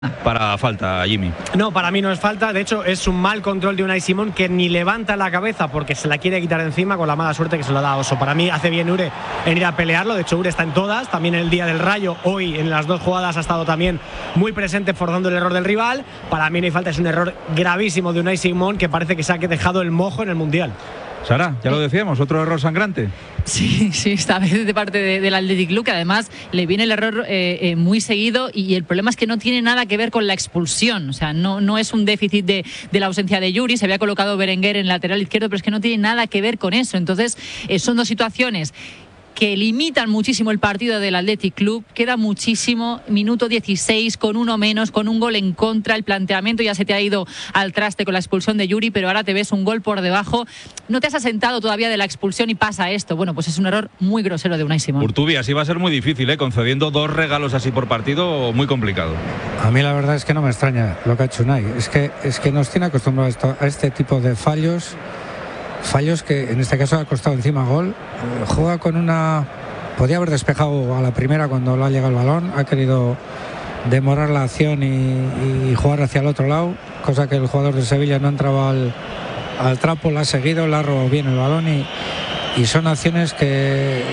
para falta, Jimmy. No, para mí no es falta. De hecho, es un mal control de Unai Simón, que ni levanta la cabeza porque se la quiere quitar de encima, con la mala suerte que se lo da a Oso. Para mí hace bien Ure en ir a pelearlo. De hecho, Ure está en todas. También el día del Rayo, hoy en las dos jugadas ha estado también muy presente, forzando el error del rival. Para mí no hay falta. Es un error gravísimo de Unai Simón, que parece que se ha dejado el mojo en el Mundial. Sara, ya lo decíamos, otro error sangrante. Sí, esta vez de parte del Athletic Club, que además le viene el error muy seguido, y el problema es que no tiene nada que ver con la expulsión. O sea, no es un déficit de la ausencia de Yuri. Se había colocado Berenguer en lateral izquierdo, pero es que no tiene nada que ver con eso. Entonces, son dos situaciones que limitan muchísimo el partido del Athletic Club. Queda muchísimo, minuto 16, con uno menos, con un gol en contra. El planteamiento ya se te ha ido al traste con la expulsión de Yuri, pero ahora te ves un gol por debajo. No te has asentado todavía de la expulsión y pasa esto. Bueno, pues es un error muy grosero de Unai Simón. Urtubi, así va a ser muy difícil, concediendo dos regalos así por partido, muy complicado. A mí la verdad es que no me extraña lo que ha hecho Unai. Es que nos tiene acostumbrados a este tipo de fallos que en este caso ha costado encima gol. Juega con una... Podía haber despejado a la primera cuando le ha llegado el balón. Ha querido demorar la acción y jugar hacia el otro lado, cosa que el jugador de Sevilla no entraba al trapo, la ha seguido, le ha robado bien el balón y son acciones que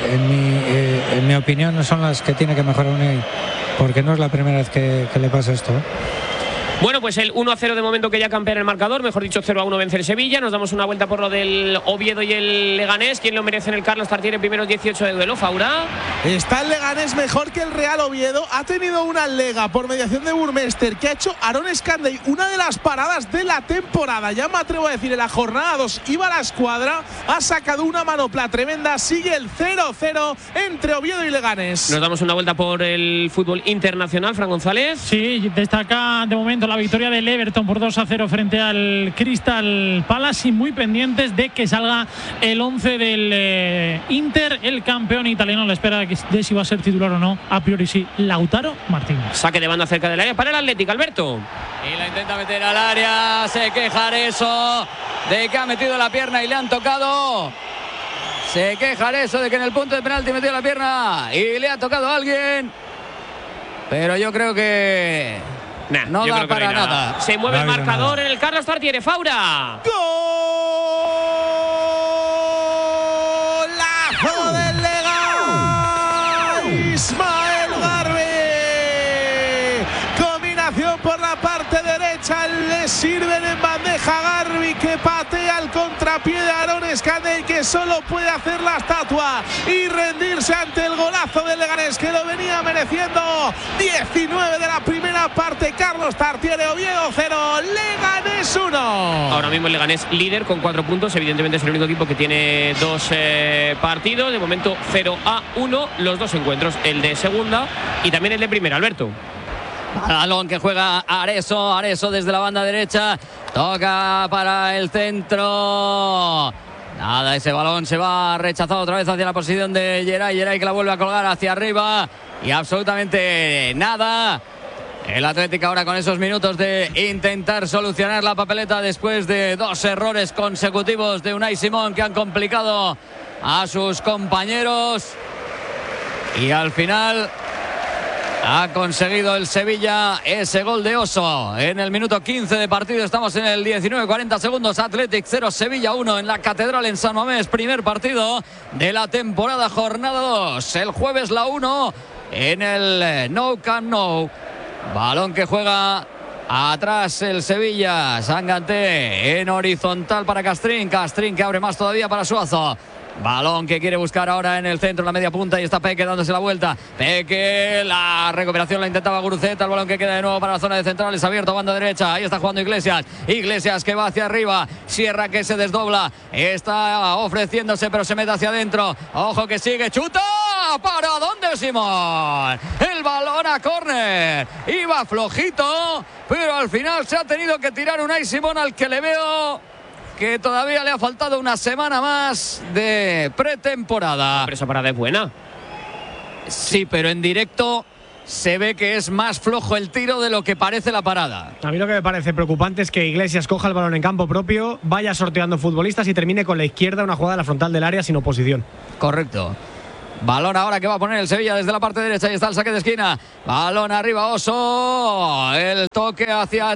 en mi opinión son las que tiene que mejorar Unai, porque no es la primera vez que le pasa esto. Bueno, pues el 1-0 de momento que ya campea en el marcador, mejor dicho 0-1 vence el Sevilla. Nos damos una vuelta por lo del Oviedo y el Leganés. ¿Quién lo merece en el Carlos Tartiere en primeros 18 de duelo, Faura? Está el Leganés mejor que el Real Oviedo. Ha tenido una lega por mediación de Burmester que ha hecho Aaron Escandey, una de las paradas de la temporada. Ya me atrevo a decir, en la jornada 2 iba la escuadra, ha sacado una manopla tremenda. Sigue el 0-0 entre Oviedo y Leganés. Nos damos una vuelta por el fútbol internacional, Fran González. Sí, destaca de momento la victoria del Everton por 2-0 frente al Crystal Palace, y muy pendientes de que salga el 11 del Inter. El campeón italiano, la espera de si va a ser titular o no. A priori sí, Lautaro Martínez. Saque de banda cerca del área para el Atlético, Alberto. Y la intenta meter al área, se queja eso de que ha metido la pierna y le han tocado. Se queja eso de que en el punto de penalti metió la pierna y le ha tocado a alguien. Pero yo creo que... no da para nada. Se mueve el marcador en el Carlos Tartiere, Faura. ¡Golazo del Lega! Ismael Garbi. Combinación por la parte derecha. Le sirven en bandeja Garbi, que patea al contrapié de Aaron Escandey, que solo puede hacer la estatua y rendirse ante el golazo del Leganés, que lo venía mereciendo. 19 de la primera parte. Carlos Tartiere, Oviedo 0, Leganés 1. Ahora mismo el Leganés líder con 4 puntos. Evidentemente es el único equipo que tiene 2 partidos. De momento 0-1 los dos encuentros, el de segunda y también el de primera, Alberto. Balón que juega Areso desde la banda derecha. Toca para el centro. Nada, ese balón se va rechazado otra vez hacia la posición de Geray, que la vuelve a colgar hacia arriba. Y absolutamente nada. El Atlético ahora con esos minutos de intentar solucionar la papeleta después de 2 errores consecutivos de Unai Simón que han complicado a sus compañeros. Y al final ha conseguido el Sevilla ese gol de Oso en el minuto 15 de partido. Estamos en el 19-40 segundos. Athletic 0, Sevilla 1 en la Catedral en San Mamés. Primer partido de la temporada, jornada 2. El jueves la 1 en el Nou Camp Nou. Balón que juega atrás el Sevilla. Sanganté en horizontal para Castrín que abre más todavía para Suazo. Balón que quiere buscar ahora en el centro, en la media punta, y está Peque dándose la vuelta. Peque, la recuperación la intentaba Guruceta. El balón que queda de nuevo para la zona de centrales, abierto, banda derecha. Ahí está jugando Iglesias que va hacia arriba. Sierra que se desdobla. Está ofreciéndose, pero se mete hacia adentro. Ojo que sigue, chuta. ¿Para dónde, Simón? El balón a córner. Iba flojito, pero al final se ha tenido que tirar Unai Simón, al que le veo que todavía le ha faltado una semana más de pretemporada. Pero esa parada es buena. Sí, pero en directo se ve que es más flojo el tiro de lo que parece la parada. A mí lo que me parece preocupante es que Iglesias coja el balón en campo propio, vaya sorteando futbolistas y termine con la izquierda una jugada a la frontal del área sin oposición. Correcto. Balón ahora que va a poner el Sevilla desde la parte derecha. Y está el saque de esquina. Balón arriba, Oso. El toque hacia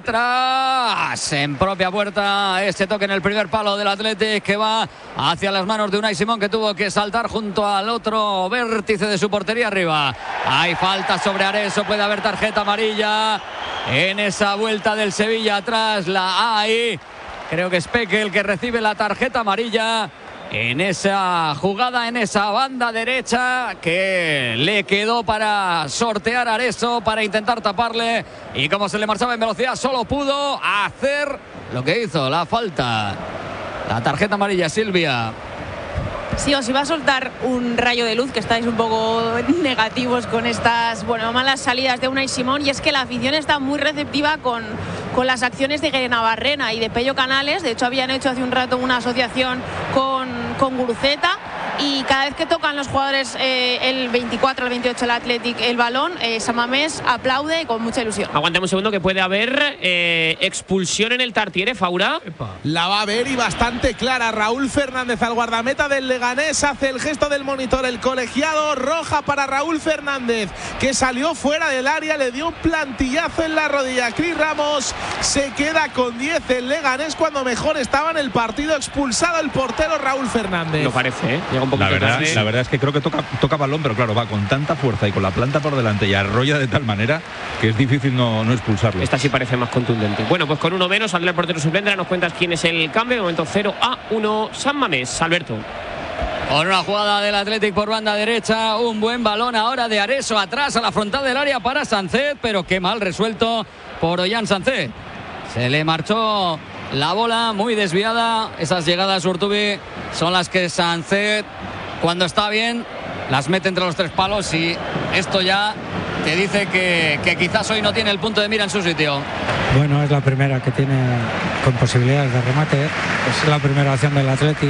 atrás. En propia puerta. Ese toque en el primer palo del Athletic que va hacia las manos de Unai Simón, que tuvo que saltar junto al otro vértice de su portería arriba. Hay falta sobre Areso. Puede haber tarjeta amarilla en esa vuelta del Sevilla atrás. La hay. Creo que es Peque el que recibe la tarjeta amarilla en esa jugada, en esa banda derecha que le quedó para sortear a Areso, para intentar taparle, y como se le marchaba en velocidad solo pudo hacer lo que hizo, la falta. La tarjeta amarilla, Silvia. Sí, os iba a soltar un rayo de luz, que estáis un poco negativos con estas malas salidas de Unai Simón, y es que la afición está muy receptiva con las acciones de Navarrena y de Pello Canales. De hecho, habían hecho hace un rato una asociación con Guruceta, y cada vez que tocan los jugadores el 24, el 28 el Athletic el balón, San Mamés aplaude con mucha ilusión. Aguantemos un segundo, que puede haber expulsión en el Tartiere, Faura. La va a ver, y bastante clara. Raúl Fernández, al guardameta del Leganés, hace el gesto del monitor el colegiado. Roja para Raúl Fernández, que salió fuera del área, le dio un plantillazo en la rodilla. Cris Ramos se queda con 10 el Leganés cuando mejor estaba en el partido. Expulsado el portero Raúl Fernández. Lo parece, Llega un poquito tarde. La verdad es que creo que toca balón, pero claro, va con tanta fuerza y con la planta por delante y arrolla de tal manera que es difícil no expulsarlo. Esta sí parece más contundente. Bueno, pues con uno menos saldrá el portero suplente. Ahora nos cuentas quién es el cambio. De momento 0-1 San Mamés. Alberto. Con una jugada del Athletic por banda derecha, un buen balón ahora de Areso atrás a la frontal del área para Sánchez, pero qué mal resuelto por Ollán Sánchez. Se le marchó la bola, muy desviada. Esas llegadas, Urtubi, son las que Sánchez, cuando está bien, las mete entre los tres palos, y esto ya te dice que quizás hoy no tiene el punto de mira en su sitio. Bueno, es la primera que tiene con posibilidades de remate. Es la primera acción del Athletic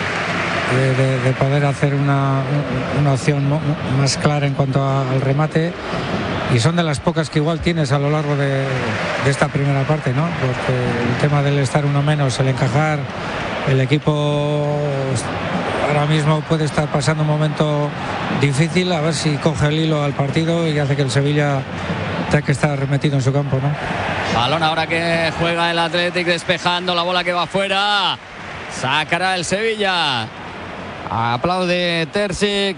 de poder hacer una opción más clara en cuanto al remate, y son de las pocas que igual tienes a lo largo de esta primera parte, ¿no? Porque el tema del estar uno menos, el encajar, el equipo ahora mismo puede estar pasando un momento difícil, a ver si coge el hilo al partido y hace que el Sevilla tenga que estar remetido en su campo, ¿no? Balón ahora que juega el Athletic, despejando la bola que va fuera. Sacará el Sevilla. Aplaude Terzic.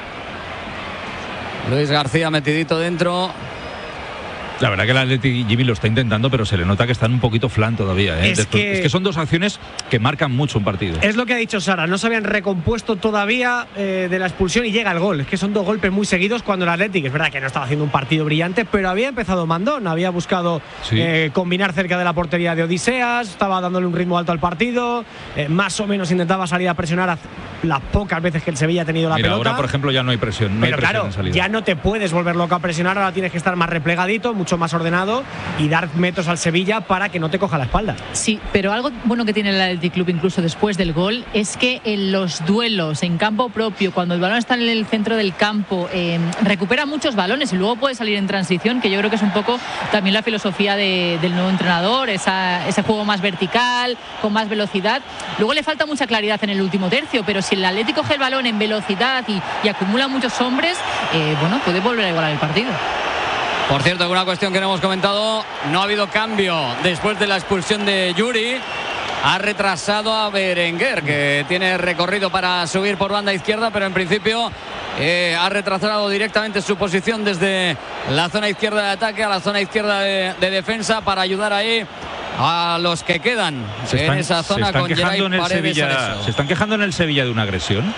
Luis García metidito dentro. La verdad que el Athletic, Jimmy, lo está intentando, pero se le nota que están un poquito flan todavía. Es que son dos acciones que marcan mucho un partido. Es lo que ha dicho Sara, no se habían recompuesto todavía de la expulsión y llega el gol. Es que son dos golpes muy seguidos cuando el Athletic, es verdad que no estaba haciendo un partido brillante, pero había empezado mandón, había buscado combinar cerca de la portería de Odiseas, estaba dándole un ritmo alto al partido, más o menos intentaba salir a presionar las pocas veces que el Sevilla ha tenido la pelota. Ahora, por ejemplo, ya no hay presión. Pero claro, ya no te puedes volver loco a presionar, ahora tienes que estar más replegadito, mucho más ordenado, y dar metros al Sevilla para que no te coja la espalda. Sí, pero algo bueno que tiene el Athletic Club incluso después del gol es que en los duelos en campo propio, cuando el balón está en el centro del campo, recupera muchos balones y luego puede salir en transición, que yo creo que es un poco también la filosofía del nuevo entrenador, ese juego más vertical, con más velocidad. Luego le falta mucha claridad en el último tercio, pero si el Athletic coge el balón en velocidad y acumula muchos hombres, puede volver a igualar el partido. Por cierto, una cuestión que no hemos comentado, no ha habido cambio después de la expulsión de Yuri. Ha retrasado a Berenguer, que tiene recorrido para subir por banda izquierda, pero en principio ha retrasado directamente su posición desde la zona izquierda de ataque a la zona izquierda de defensa, para ayudar ahí a los que quedan en esa zona con Geray Paredes. ¿Se están quejando en el Sevilla de una agresión?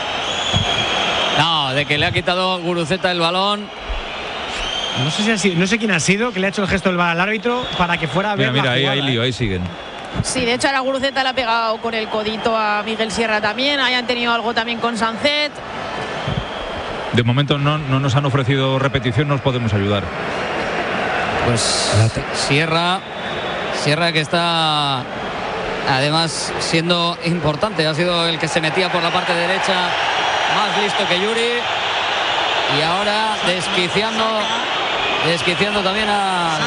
No, de que le ha quitado Guruceta el balón. No sé quién ha sido, que le ha hecho el gesto del VAR al árbitro para que fuera a ver. Mira, ahí hay lío, ahí siguen. Sí, de hecho a la Guruceta le ha pegado con el codito a Miguel Sierra también. Hayan tenido algo también con Sánchez. De momento no nos han ofrecido repetición, no os podemos ayudar. Pues Sierra que está además siendo importante, ha sido el que se metía por la parte derecha, más listo que Yuri, y ahora desquiciando también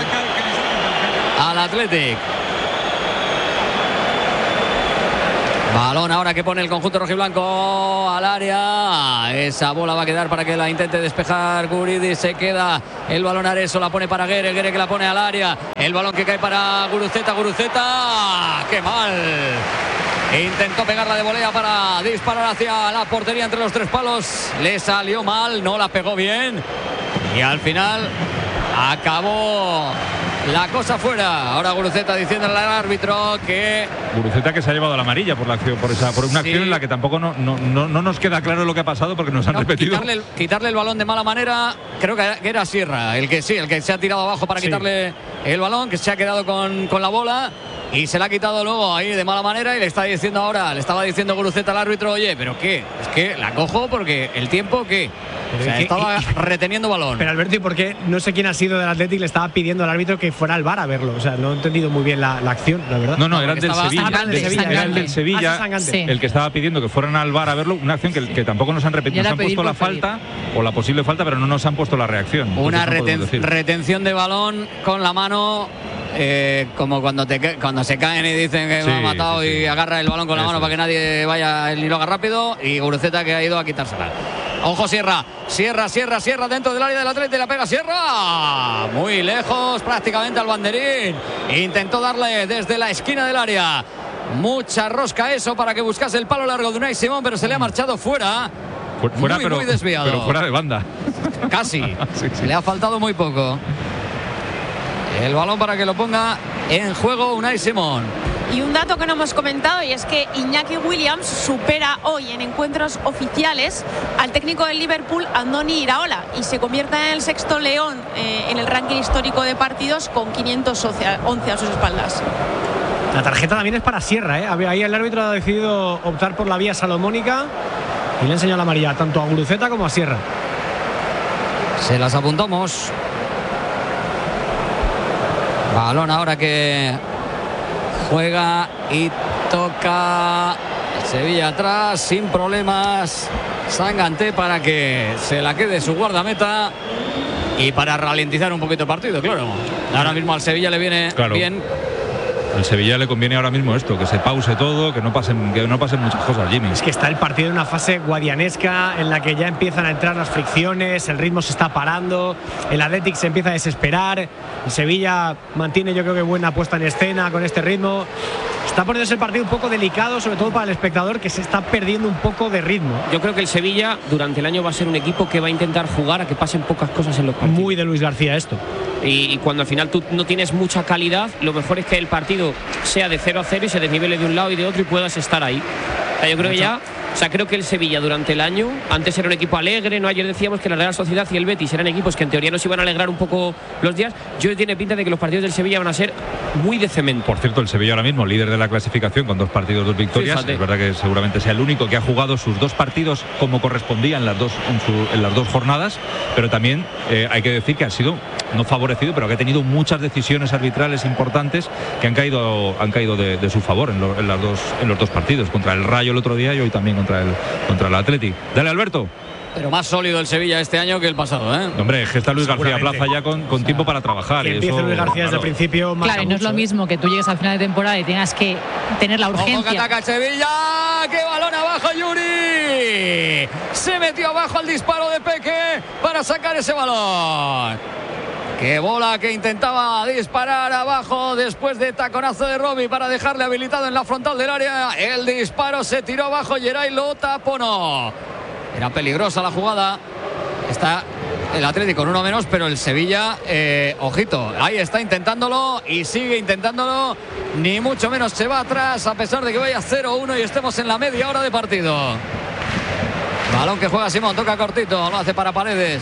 al Athletic. Balón ahora que pone el conjunto rojiblanco al área. Esa bola va a quedar para que la intente despejar Guridi. Se queda el balón Areso, la pone para Guerre, Guerre que la pone al área. El balón que cae para Guruceta, Guruceta. ¡Qué mal! Intentó pegarla de volea para disparar hacia la portería entre los 3 palos. Le salió mal, no la pegó bien. Y al final acabó la cosa fuera. Ahora Guruceta diciéndole al árbitro que... Guruceta que se ha llevado la amarilla por la acción, por una acción en la que tampoco no nos queda claro lo que ha pasado porque nos han repetido. Quitarle el balón de mala manera, creo que era Sierra, el que se ha tirado abajo para quitarle el balón, que se ha quedado con la bola. Y se la ha quitado luego ahí de mala manera y le estaba diciendo Guruceta al árbitro, oye, ¿pero qué? Es que la cojo porque el tiempo, ¿qué? O sea, estaba reteniendo balón. Pero Alberto, ¿y por qué? No sé quién ha sido del Athletic, le estaba pidiendo al árbitro que fuera al VAR a verlo. O sea, no he entendido muy bien la acción, la verdad. No, era el del Sevilla. Era el del Sevilla el que estaba pidiendo que fueran al VAR a verlo. Una acción que tampoco nos han repetido. Nos han puesto la falta o la posible falta, pero no nos han puesto la reacción. Una retención de balón con la mano. Como cuando se caen y dicen que me ha matado y agarra el balón con la mano para que nadie vaya y lo haga rápido, y Guruceta que ha ido a quitársela. Ojo Sierra dentro del área del Atlético, la pega Sierra muy lejos prácticamente al banderín, intentó darle desde la esquina del área, mucha rosca eso para que buscase el palo largo de Unai Simón, pero se le ha marchado fuera. Fuera muy desviado, pero fuera de banda casi. Le ha faltado muy poco. El balón para que lo ponga en juego Unai Simón. Y un dato que no hemos comentado, y es que Iñaki Williams supera hoy en encuentros oficiales al técnico del Liverpool, Andoni Iraola, y se convierte en el 6º león en el ranking histórico de partidos con 511 a sus espaldas. La tarjeta también es para Sierra, ¿eh? Ahí el árbitro ha decidido optar por la vía salomónica y le ha enseñado la amarilla tanto a Guruceta como a Sierra. Se las apuntamos. Balón ahora que juega y toca Sevilla atrás sin problemas. Sanganté para que se la quede su guardameta y para ralentizar un poquito el partido, claro. Ahora mismo al Sevilla le viene bien. Al Sevilla le conviene ahora mismo esto, que se pause todo, que no pasen muchas cosas, Jimmy. Es que está el partido en una fase guadianesca en la que ya empiezan a entrar las fricciones, el ritmo se está parando, el Athletic se empieza a desesperar, el Sevilla mantiene, yo creo que buena puesta en escena con este ritmo. Está poniéndose el partido un poco delicado, sobre todo para el espectador, que se está perdiendo un poco de ritmo. Yo creo que el Sevilla durante el año va a ser un equipo que va a intentar jugar a que pasen pocas cosas en los partidos. Muy de Luis García esto. Y cuando al final tú no tienes mucha calidad, lo mejor es que el partido sea de 0-0 y se desnivele de un lado y de otro y puedas estar ahí. O sea, yo creo que ya... O sea, creo que el Sevilla durante el año, antes era un equipo alegre, ¿no? Ayer decíamos que la Real Sociedad y el Betis eran equipos que en teoría nos iban a alegrar un poco los días. Yo tiene pinta de que los partidos del Sevilla van a ser muy de cemento. Por cierto, el Sevilla ahora mismo líder de la clasificación con 2 partidos, 2 victorias. Fíjate. Es verdad que seguramente sea el único que ha jugado sus 2 partidos como correspondía en las dos jornadas, pero también hay que decir que ha sido no favorecido, pero que ha tenido muchas decisiones arbitrales importantes que han caído de su favor en los 2 partidos, contra el Rayo el otro día y hoy también contra el Athletic. Dale, Alberto. Pero más sólido el Sevilla este año que el pasado, ¿eh? Hombre, es que está Luis García Plaza ya con tiempo para trabajar. Y empieza Luis García desde el principio. Claro, y no es lo mismo que tú llegues al final de temporada y tengas que tener la urgencia. Ojo que ataca el Sevilla. ¡Qué balón abajo, Yuri! Se metió abajo al disparo de Peque para sacar ese balón. Qué bola que intentaba disparar abajo después de taconazo de Robbie para dejarle habilitado en la frontal del área. El disparo se tiró abajo, Geray lo taponó. Era peligrosa la jugada. Está el Atlético con 1 menos, pero el Sevilla, ojito, ahí está intentándolo y sigue intentándolo. Ni mucho menos se va atrás a pesar de que vaya 0-1 y estemos en la media hora de partido. Balón que juega Simón, toca cortito, lo hace para Paredes.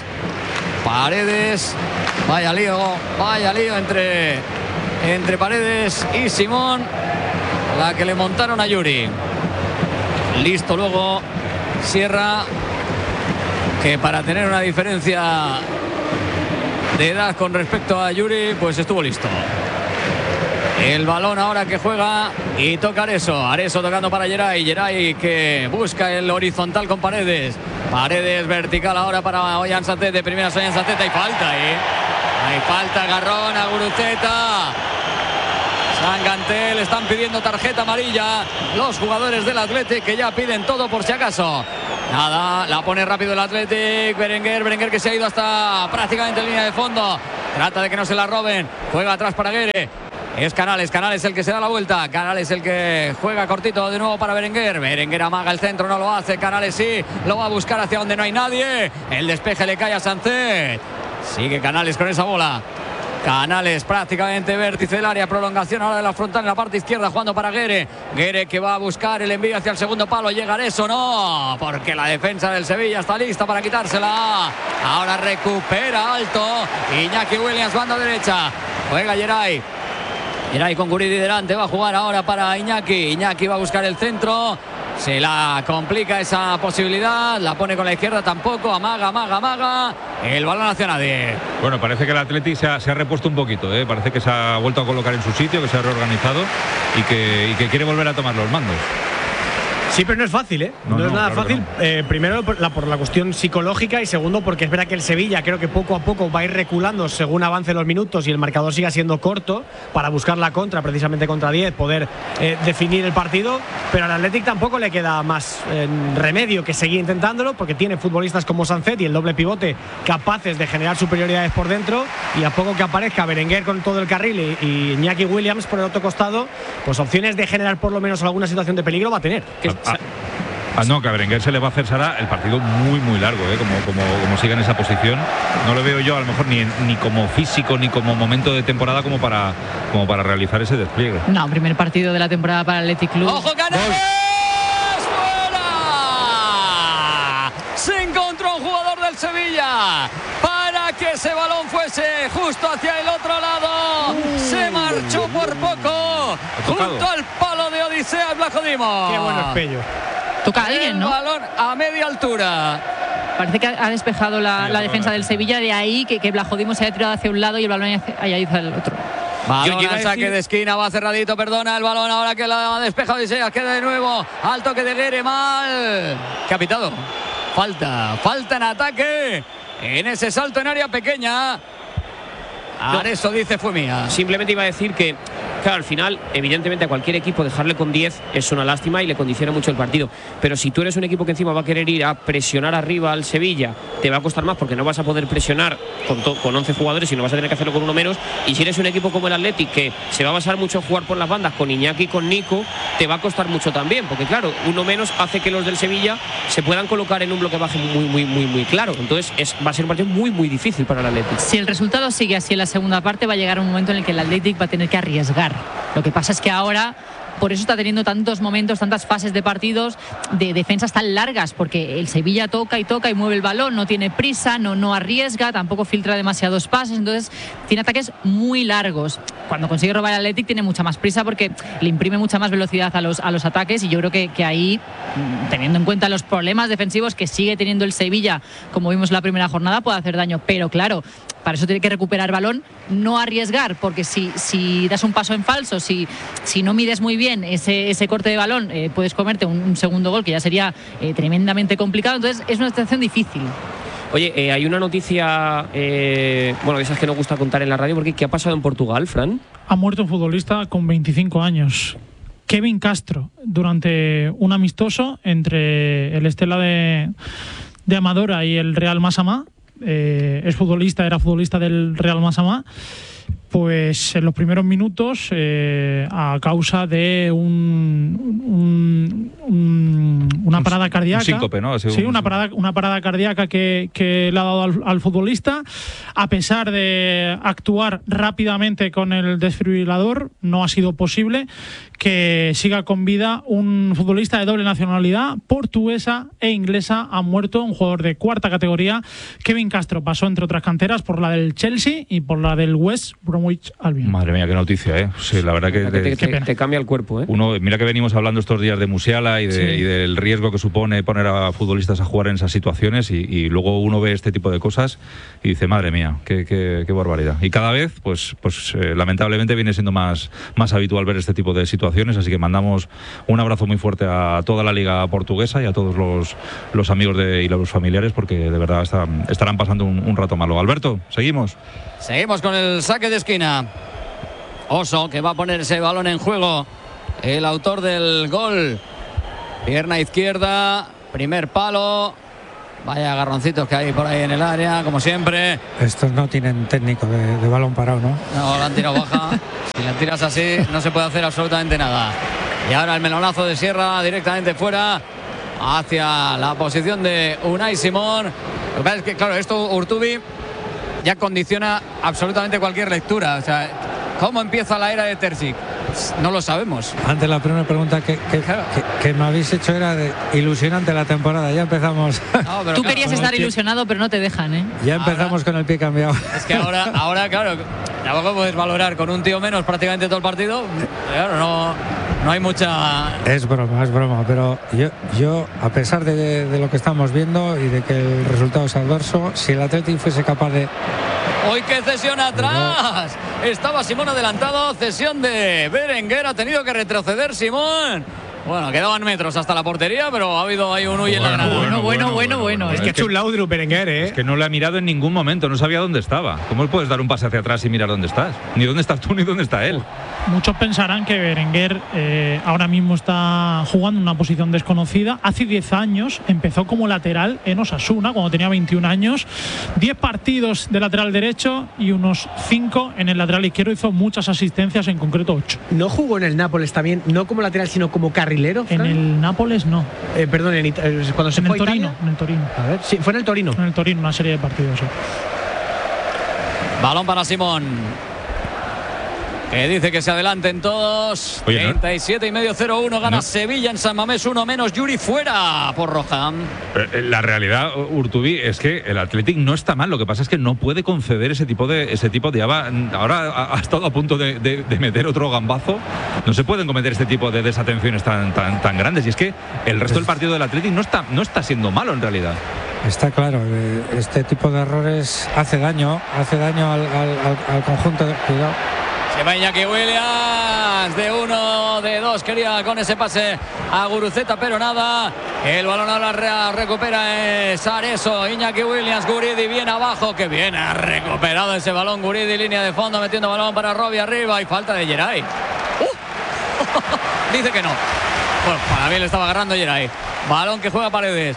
Vaya lío entre Paredes y Simón, la que le montaron a Yuri. Listo luego Sierra, que para tener una diferencia de edad con respecto a Yuri, pues estuvo listo. El balón ahora que juega y toca Areso tocando para Geray que busca el horizontal con Paredes vertical ahora para Ollán Sancet, de primera Ollán Sancet, hay falta, hay falta, agarrón a Guruceta. Sangantel, están pidiendo tarjeta amarilla los jugadores del Athletic, que ya piden todo por si acaso. Nada, la pone rápido el Athletic. Berenguer que se ha ido hasta prácticamente en línea de fondo. Trata de que no se la roben. Juega atrás para Guerre. Es Canales el que se da la vuelta. Canales el que juega cortito de nuevo para Berenguer. Berenguer amaga el centro, no lo hace. Canales sí, lo va a buscar hacia donde no hay nadie. El despeje le cae a Sancet. Sigue Canales con esa bola. Canales prácticamente vértice del área, prolongación ahora de la frontal en la parte izquierda, jugando para Guerre. Guerre que va a buscar el envío hacia el segundo palo. ¿Llega eso? No, porque la defensa del Sevilla está lista para quitársela. Ahora recupera alto Iñaki Williams, banda derecha. Juega Geray con Guridi delante, va a jugar ahora para Iñaki. Iñaki va a buscar el centro. Se la complica esa posibilidad, la pone con la izquierda tampoco, amaga, el balón hacia nadie. Bueno, parece que el Athletic se ha repuesto un poquito, parece que se ha vuelto a colocar en su sitio, que se ha reorganizado y que quiere volver a tomar los mandos. Sí, pero no es fácil, No es nada fácil. Primero por la cuestión psicológica y segundo porque es verdad que el Sevilla creo que poco a poco va a ir reculando según avancen los minutos y el marcador siga siendo corto para buscar la contra, precisamente contra 10, poder definir el partido. Pero al Athletic tampoco le queda más remedio que seguir intentándolo porque tiene futbolistas como Sancet y el doble pivote capaces de generar superioridades por dentro, y a poco que aparezca Berenguer con todo el carril y Iñaki Williams por el otro costado, pues opciones de generar por lo menos alguna situación de peligro va a tener. No, que a Berenguer se le va a hacer, Sara, el partido muy largo, como siga en esa posición. No lo veo yo a lo mejor ni como físico ni como momento de temporada como para realizar ese despliegue. No, primer partido de la temporada para el Athletic Club. ¡Ojo, Canales! ¡Fuera! Se encontró un jugador del Sevilla para que ese balón fuese justo hacia el otro lado. Se marchó por poco junto al palo de Odisea Blajodimo. Qué bueno espello. Toca a alguien, ¿no? Balón a media altura. Parece que ha despejado la defensa del Sevilla, de ahí que Blajodimo se haya tirado hacia un lado y el balón haya ido hacia el otro. Balón al saque de esquina, va cerradito, perdona el balón ahora que la ha despejado Odisea, queda de nuevo al toque de Guerre, mal. ¿Qué ha pitado? Falta en ataque en ese salto en área pequeña. Eso dice fue mía. Simplemente iba a decir que, claro, al final, evidentemente a cualquier equipo dejarle con 10 es una lástima y le condiciona mucho el partido. Pero si tú eres un equipo que encima va a querer ir a presionar arriba al Sevilla, te va a costar más porque no vas a poder presionar con 11 jugadores y no vas a tener que hacerlo con uno menos. Y si eres un equipo como el Athletic, que se va a basar mucho en jugar por las bandas con Iñaki y con Nico, te va a costar mucho también. Porque claro, uno menos hace que los del Sevilla se puedan colocar en un bloque bajo muy claro. Entonces va a ser un partido muy difícil para el Athletic. Si el resultado sigue así en la segunda parte, va a llegar un momento en el que el Athletic va a tener que arriesgar. Lo que pasa es que ahora, por eso está teniendo tantos momentos, tantas fases de partidos de defensas tan largas, porque el Sevilla toca y mueve el balón, no tiene prisa, no arriesga, tampoco filtra demasiados pases, entonces tiene ataques muy largos. Cuando consigue robar el Athletic tiene mucha más prisa porque le imprime mucha más velocidad a los ataques, y yo creo que ahí, teniendo en cuenta los problemas defensivos que sigue teniendo el Sevilla, como vimos en la primera jornada, puede hacer daño. Pero claro, para eso tiene que recuperar balón, no arriesgar, porque si das un paso en falso, si no mides muy bien ese corte de balón, puedes comerte un segundo gol que ya sería tremendamente complicado. Entonces es una situación difícil. Oye, hay una noticia, de esas que nos gusta contar en la radio, porque ¿qué ha pasado en Portugal, Fran? Ha muerto un futbolista con 25 años. Kevin Castro, durante un amistoso entre el Estela de Amadora y el Real Massamá. Era futbolista del Real Massamá. Pues en los primeros minutos, a causa de una parada cardíaca. Un síncope, ¿no? Sí, una parada cardíaca que le ha dado al futbolista. A pesar de actuar rápidamente con el desfibrilador, no ha sido posible que siga con vida un futbolista de doble nacionalidad, portuguesa e inglesa. Ha muerto un jugador de cuarta categoría. Kevin Castro pasó, entre otras canteras, por la del Chelsea y por la del West Bromwich Albion. Madre mía, qué noticia, ¿eh? Sí, la verdad que te cambia el cuerpo, ¿eh? Mira que venimos hablando estos días de Musiala y del riesgo que supone poner a futbolistas a jugar en esas situaciones, y luego uno ve este tipo de cosas y dice, madre mía, qué barbaridad. Y cada vez, pues lamentablemente viene siendo más habitual ver este tipo de situaciones, así que mandamos un abrazo muy fuerte a toda la liga portuguesa y a todos los amigos y los familiares, porque de verdad estarán pasando un rato malo. Alberto, seguimos. Seguimos con el saque de esquina. Oso, que va a poner ese balón en juego. El autor del gol. Pierna izquierda, primer palo. Vaya agarroncitos que hay por ahí en el área, como siempre. Estos no tienen técnico de balón parado, ¿no? No, la han tirado baja. Si la tiras así, no se puede hacer absolutamente nada. Y ahora el melonazo de Sierra directamente fuera, hacia la posición de Unai Simón. Lo que pasa es que, claro, esto Urtubi ya condiciona absolutamente cualquier lectura. O sea, ¿cómo empieza la era de Terzic? No lo sabemos. Antes la primera pregunta que me habéis hecho era de ilusionante la temporada. Ya empezamos. No, tú querías estar ilusionado, pero no te dejan, ¿eh? Ya empezamos ahora, con el pie cambiado. Es que ahora claro, tampoco puedes valorar con un tío menos prácticamente todo el partido. Claro, no hay mucha. Es broma, pero yo a pesar de lo que estamos viendo y de que el resultado es adverso, si el Athletic fuese capaz de. ¡Hoy qué cesión atrás! Estaba Simón adelantado, cesión de Berenguer, ha tenido que retroceder Simón. Bueno, quedaban metros hasta la portería, pero ha habido ahí un huye en la granada. Bueno. Es que ha hecho un Laudrup Berenguer, ¿eh? Es que no le ha mirado en ningún momento, no sabía dónde estaba. ¿Cómo puedes dar un pase hacia atrás y mirar dónde estás? Ni dónde estás tú, ni dónde está él. Muchos pensarán que Berenguer ahora mismo está jugando en una posición desconocida. Hace 10 años empezó como lateral en Osasuna, cuando tenía 21 años. 10 partidos de lateral derecho y unos 5 en el lateral izquierdo. Hizo muchas asistencias, en concreto 8. ¿No jugó en el Nápoles también, no como lateral, sino como carrilero? En el Nápoles no. Perdón, cuando se fue a Italia. En el Torino. A ver, sí, fue en el Torino. En el Torino, una serie de partidos, sí. Balón para Simón, que dice que se adelanten todos. 37,5-0-1 gana Sevilla en San Mamés, 1 menos. Yuri fuera por roja. La realidad, Urtubi, es que el Athletic no está mal. Lo que pasa es que no puede conceder ese tipo de ahora ha estado a punto de meter otro gambazo. No se pueden cometer este tipo de desatenciones tan grandes. Y es que el resto del partido del Athletic no está siendo malo en realidad. Está claro, este tipo de errores hace daño al conjunto de. Cuidado. Se va Iñaki Williams, de 1, de 2, quería con ese pase a Guruceta, pero nada. El balón ahora recupera es Areso, Iñaki Williams, Guridi bien abajo, que bien ha recuperado ese balón Guridi, línea de fondo, metiendo balón para Robbie arriba y falta de Geray. Dice que no. Bueno, para mí le estaba agarrando Geray. Balón que juega Paredes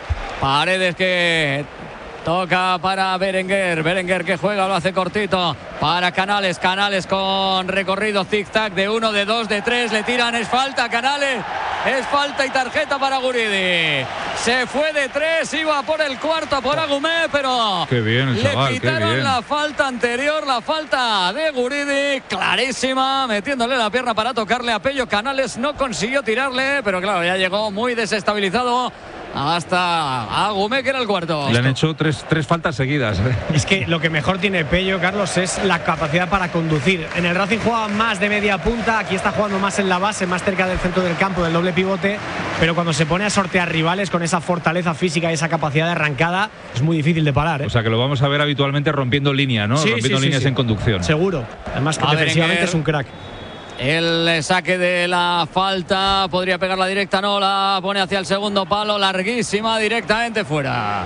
que toca para Berenguer que juega, lo hace cortito para Canales con recorrido zigzag, de 1, de 2, de 3, le tiran, es falta Canales, es falta y tarjeta para Guridi. Se fue de 3, iba por el cuarto por Agumé, pero qué bien el chaval, le quitaron qué bien. la falta anterior, la falta de Guridi, clarísima, metiéndole la pierna para tocarle a Pello. Canales no consiguió tirarle, pero claro, ya llegó muy desestabilizado hasta Agumé, que era el cuarto. Le han hecho tres faltas seguidas. Es que lo que mejor tiene Pello, Carlos, es la capacidad para conducir. En el Racing juega más de media punta, aquí está jugando más en la base, más cerca del centro del campo, del doble pivote, pero cuando se pone a sortear rivales con esa fortaleza física y esa capacidad de arrancada, es muy difícil de parar, ¿eh? O sea que lo vamos a ver habitualmente rompiendo línea, ¿no? Sí, rompiendo líneas en conducción. Seguro. Además que defensivamente es un crack. El saque de la falta, podría pegar la directa, no, la pone hacia el segundo palo, larguísima, directamente fuera.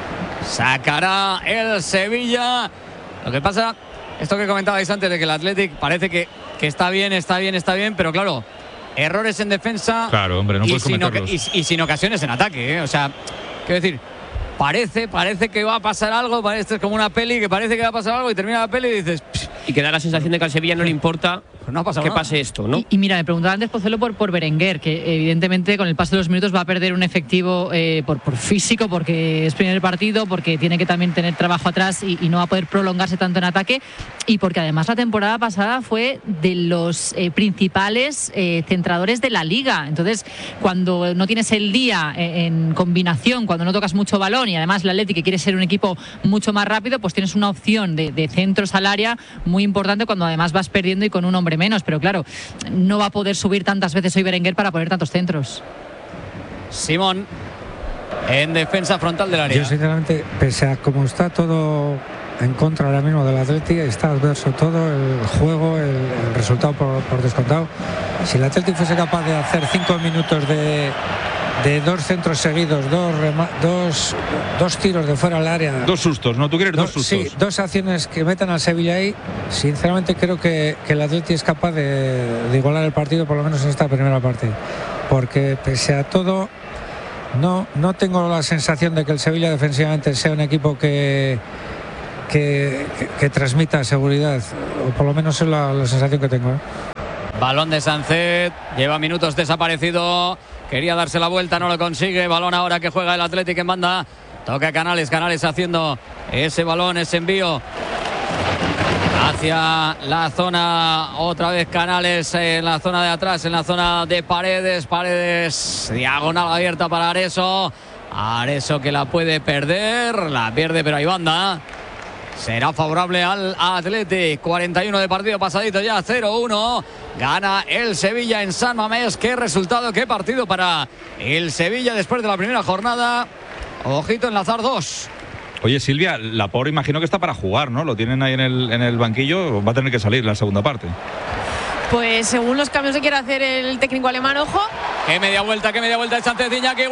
Sacará el Sevilla. Lo que pasa, esto que comentabais antes de que el Athletic parece que está bien, pero claro, errores en defensa. Claro, hombre, no puedes cometerlos. Y sin ocasiones en ataque, ¿eh? O sea, quiero decir, parece que va a pasar algo, esto es como una peli que parece que va a pasar algo y termina la peli y dices. Y que da la sensación de que al Sevilla no le importa no ha pasado que nada. pase esto, ¿no? Y mira, me preguntaba antes Pozuelo por Berenguer, que evidentemente con el paso de los minutos va a perder un efectivo por físico, porque es primer partido, porque tiene que también tener trabajo atrás y no va a poder prolongarse tanto en ataque, y porque además la temporada pasada fue de los principales centradores de la liga. Entonces, cuando no tienes el día en combinación, cuando no tocas mucho balón y además el Athletic, que quiere ser un equipo mucho más rápido, pues tienes una opción de centros al área muy importante cuando además vas perdiendo y con un hombre menos, pero claro, no va a poder subir tantas veces hoy Berenguer para poner tantos centros. Simón en defensa frontal del área. Yo sinceramente, pese a como está todo en contra ahora mismo del Athletic, está adverso todo, el juego, el resultado por descontado. Si el Athletic fuese capaz de hacer 5 minutos de de 2 centros seguidos, 2 tiros de fuera del área. 2 sustos, ¿no? ¿Tú quieres 2 sustos? Sí, 2 acciones que metan al Sevilla ahí. Sinceramente creo que el Atleti es capaz de igualar el partido, por lo menos en esta primera parte. Porque pese a todo, no tengo la sensación de que el Sevilla defensivamente sea un equipo que transmita seguridad, o por lo menos es la sensación que tengo. Balón de Sánchez, lleva minutos desaparecido, quería darse la vuelta, no lo consigue. Balón ahora que juega el Atlético en banda, toca Canales haciendo ese balón, ese envío hacia la zona, otra vez Canales en la zona de atrás, en la zona de Paredes, diagonal abierta para Areso que la puede perder, la pierde pero hay banda. Será favorable al Athletic. 41 de partido pasadito ya, 0-1. Gana el Sevilla en San Mamés. Qué resultado, qué partido para el Sevilla después de la primera jornada. Ojito, enlazar 2. Oye, Silvia, Laporte imagino que está para jugar, ¿no? Lo tienen ahí en el banquillo, va a tener que salir la segunda parte. Pues según los cambios que quiere hacer el técnico alemán, ojo. Qué media vuelta de Sánchez. Iñaki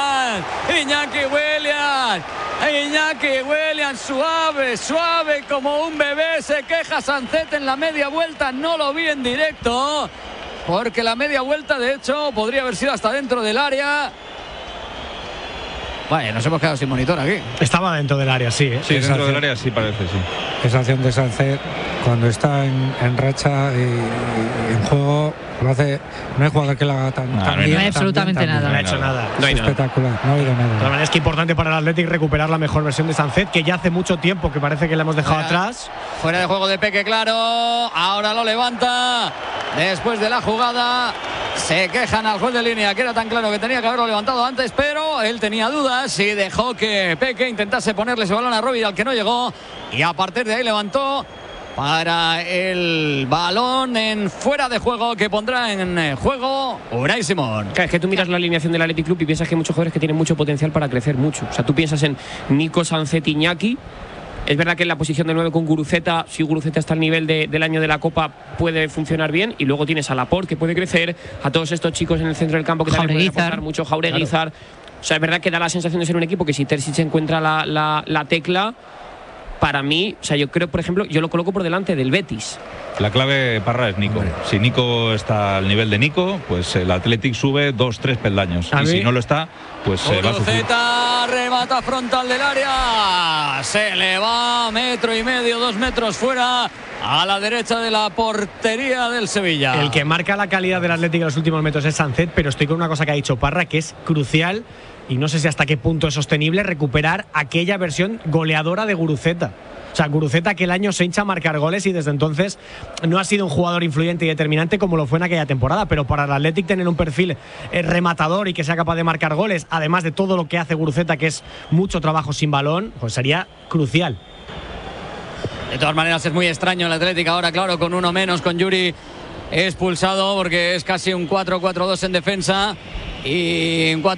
Williams, suave como un bebé. Se queja Sánchez en la media vuelta. No lo vi en directo, porque la media vuelta, de hecho, podría haber sido hasta dentro del área. Vaya, nos hemos quedado sin monitor aquí. Estaba dentro del área, sí. Sí, dentro del área sí parece, sí. Esa acción de Sánchez, cuando está en racha y en juego, lo hace. No hay jugador que lo haga tan bien. No hay absolutamente nada. No ha hecho nada. No hay espectacular, no ha habido nada. De todas maneras, es que importante para el Athletic recuperar la mejor versión de Sánchez, que ya hace mucho tiempo que parece que la hemos dejado atrás. Fuera de juego de Peque, claro. Ahora lo levanta. Después de la jugada, se quejan al juez de línea, que era tan claro que tenía que haberlo levantado antes, pero él tenía dudas y dejó que Peque intentase ponerle ese balón a Robbie, al que no llegó, y a partir de ahí levantó para el balón en fuera de juego, que pondrá en juego Unai Simón. Claro, es que tú miras la alineación del Athletic Club y piensas que hay muchos jugadores que tienen mucho potencial para crecer mucho. O sea, tú piensas en Nico, Sánchez, Iñaki. Es verdad que en la posición de 9 con Guruceta, si Guruceta está al nivel del año de la Copa, puede funcionar bien. Y luego tienes a Laporte, que puede crecer, a todos estos chicos en el centro del campo que también pueden aportar mucho, Jaureguizar. Claro. O sea, es verdad que da la sensación de ser un equipo que si Terzic encuentra la tecla, para mí, o sea, yo creo, por ejemplo, yo lo coloco por delante del Betis. La clave, Parra, es Nico. Si Nico está al nivel de Nico, pues el Athletic sube 2-3 peldaños. Y si no lo está, pues va a sufrir. Remata frontal del área. Se le va 1,5 metros, 2 metros fuera, a la derecha de la portería del Sevilla. El que marca la calidad del Athletic en los últimos metros es Sánchez, pero estoy con una cosa que ha dicho Parra, que es crucial, y no sé si hasta qué punto es sostenible, recuperar aquella versión goleadora de Guruceta. O sea, Guruceta aquel año se hincha a marcar goles y desde entonces no ha sido un jugador influyente y determinante como lo fue en aquella temporada, pero para el Athletic tener un perfil rematador y que sea capaz de marcar goles, además de todo lo que hace Guruceta, que es mucho trabajo sin balón, pues sería crucial. De todas maneras es muy extraño el Athletic ahora, claro, con uno menos, con Yuri expulsado, porque es casi un 4-4-2 en defensa y un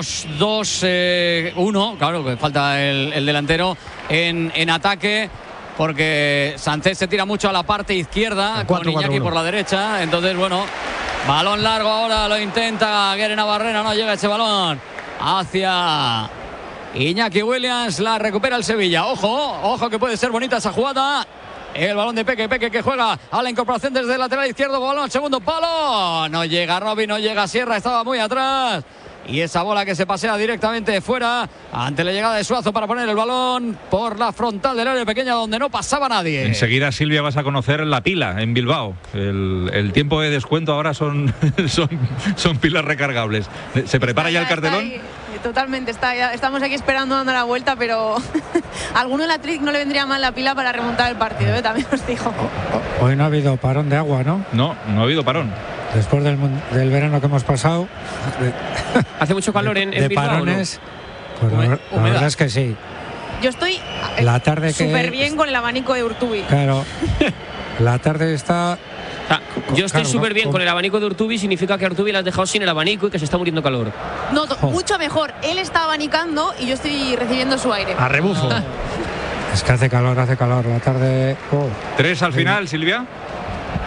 4-2-2-1, claro, que falta el delantero en ataque, porque Sánchez se tira mucho a la parte izquierda con Iñaki por la derecha. Entonces, bueno, balón largo ahora, lo intenta Guere Navarrena, no llega ese balón hacia Iñaki Williams, la recupera el Sevilla. Ojo que puede ser bonita esa jugada. El balón de Peque que juega a la incorporación desde el lateral izquierdo, balón al segundo palo, no llega Robby, no llega Sierra, estaba muy atrás, y esa bola que se pasea directamente fuera ante la llegada de Suazo para poner el balón por la frontal del área pequeña donde no pasaba nadie. Enseguida, Silvia, vas a conocer la pila en Bilbao. El tiempo de descuento ahora son pilas recargables. ¿Se prepara ya el cartelón? Totalmente, estamos aquí esperando, dando la vuelta, pero a alguno del Athletic no le vendría mal la pila para remontar el partido, también os digo. Hoy no ha habido parón de agua, ¿no? No ha habido parón. Después del verano que hemos pasado. Hace mucho calor en Bilbao, parones, ¿no? Pues la verdad es que sí. Yo estoy súper bien con el abanico de Urtubi. Claro, la tarde está... Yo estoy súper bien con el abanico de Urtubi, significa que a Urtubi le has dejado sin el abanico y que se está muriendo calor. No, mucho mejor. Él está abanicando y yo estoy recibiendo su aire. A rebufo. Es que hace calor, la tarde. 3 al final, Silvia.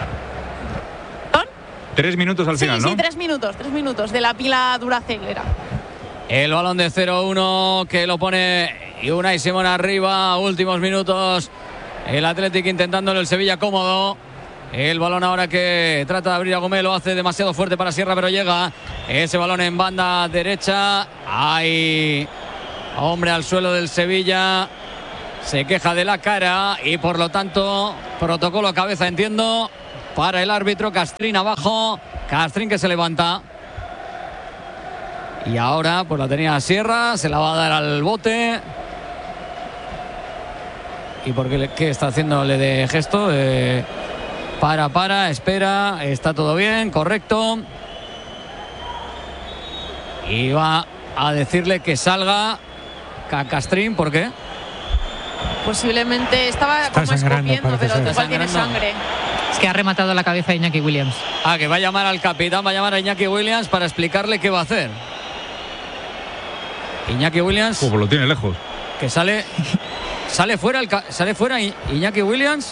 3 minutos al final, ¿no? Sí, 3 minutos de la pila Duracell era. El balón de 0-1 que lo pone Unai Simón arriba. Últimos minutos. El Athletic intentándolo, el Sevilla cómodo. El balón ahora que trata de abrir a Gómez, lo hace demasiado fuerte para Sierra, pero llega. Ese balón en banda derecha. Hay hombre al suelo del Sevilla. Se queja de la cara y por lo tanto protocolo a cabeza, entiendo, para el árbitro. Castrín abajo. Castrín que se levanta. Y ahora pues la tenía Sierra, se la va a dar al bote. ¿Y por qué está haciéndole de gesto? Para, espera, está todo bien, correcto. Y va a decirle que salga Castrín, ¿por qué? Posiblemente estaba como escupiendo, pero igual tiene sangre. Es que ha rematado la cabeza a Iñaki Williams. Que va a llamar al capitán, va a llamar a Iñaki Williams para explicarle qué va a hacer. Iñaki Williams. Pues lo tiene lejos. Que sale fuera Iñaki Williams.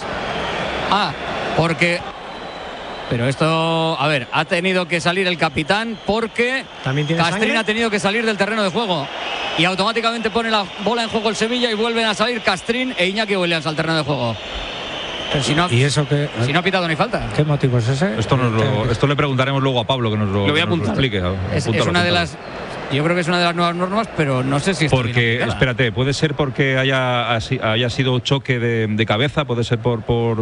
Porque. Pero esto, a ver, ha tenido que salir el capitán porque Castrín ha tenido que salir del terreno de juego. Y automáticamente pone la bola en juego el Sevilla y vuelven a salir Castrín e Iñaki Williams al terreno de juego. Pero si no, ¿y eso qué? Si no ha pitado ni falta. ¿Qué motivo es ese? Esto le preguntaremos luego a Pablo, que nos lo explique. Es una de las. Yo creo que es una de las nuevas normas, pero no sé si está porque, espérate, puede ser porque haya sido choque de cabeza, puede ser por.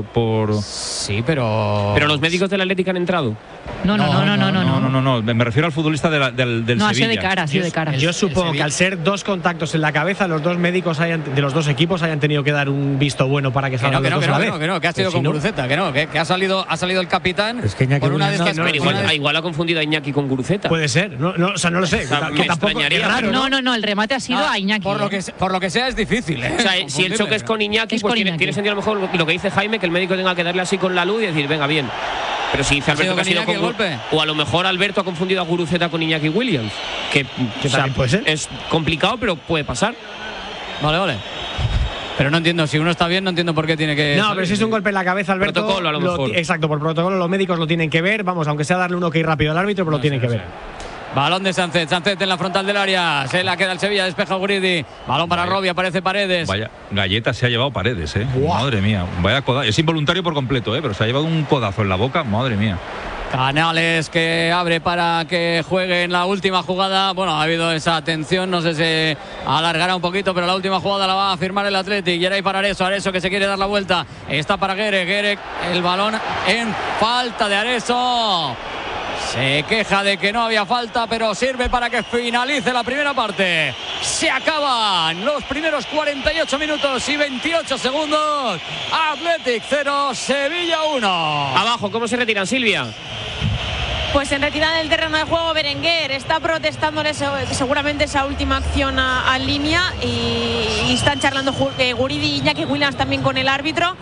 Sí, pero. Pero los médicos del Atlético han entrado. No. Me refiero al futbolista del Sevilla. No, ha sido de cara. Yo supongo que al ser dos contactos en la cabeza, los dos médicos de los dos equipos hayan tenido que dar un visto bueno para que salga los dos a la vez. Que ha sido con Guruceta, que ha salido el capitán. Es que Iñaki por una igual ha confundido a Iñaki con Guruceta. Puede ser, no lo sé. Me extrañaría. Raro, no, el remate ha sido a Iñaki. Por lo que sea es difícil. O sea, si el choque es con Iñaki, pues tiene sentido a lo mejor lo que dice Jaime, que el médico tenga que darle así con la luz y decir, venga, bien. Pero si dice Alberto que ha sido con golpe. O a lo mejor Alberto ha confundido a Guruceta con Iñaki Williams. Que puede ser. Es complicado, pero puede pasar. Vale. Pero no entiendo, si uno está bien, no entiendo por qué tiene que. No, pero si es un golpe en la cabeza, Alberto. Protocolo, a lo mejor. Exacto, por protocolo los médicos lo tienen que ver. Vamos, aunque sea darle un ok rápido al árbitro, pero lo tienen que ver. Balón de Sánchez en la frontal del área. Se la queda el Sevilla, despeja Guridi. Balón para Robbie, aparece Paredes. Vaya galleta se ha llevado Paredes, Madre mía, vaya codazo. Es involuntario por completo, pero se ha llevado un codazo en la boca, madre mía. Canales que abre para que juegue en la última jugada. Bueno, ha habido esa tensión, no sé si alargará un poquito, pero la última jugada la va a firmar el Athletic. Y ahora hay para Areso que se quiere dar la vuelta. Está para Guerec, el balón en falta de Areso. Se queja de que no había falta, pero sirve para que finalice la primera parte. Se acaban los primeros 48 minutos y 28 segundos. Athletic 0, Sevilla 1. Abajo, ¿cómo se retiran, Silvia? Pues en retirada del terreno de juego, Berenguer está protestándole seguramente esa última acción a línea y están charlando Guridi y Iñaki Williams también con el árbitro,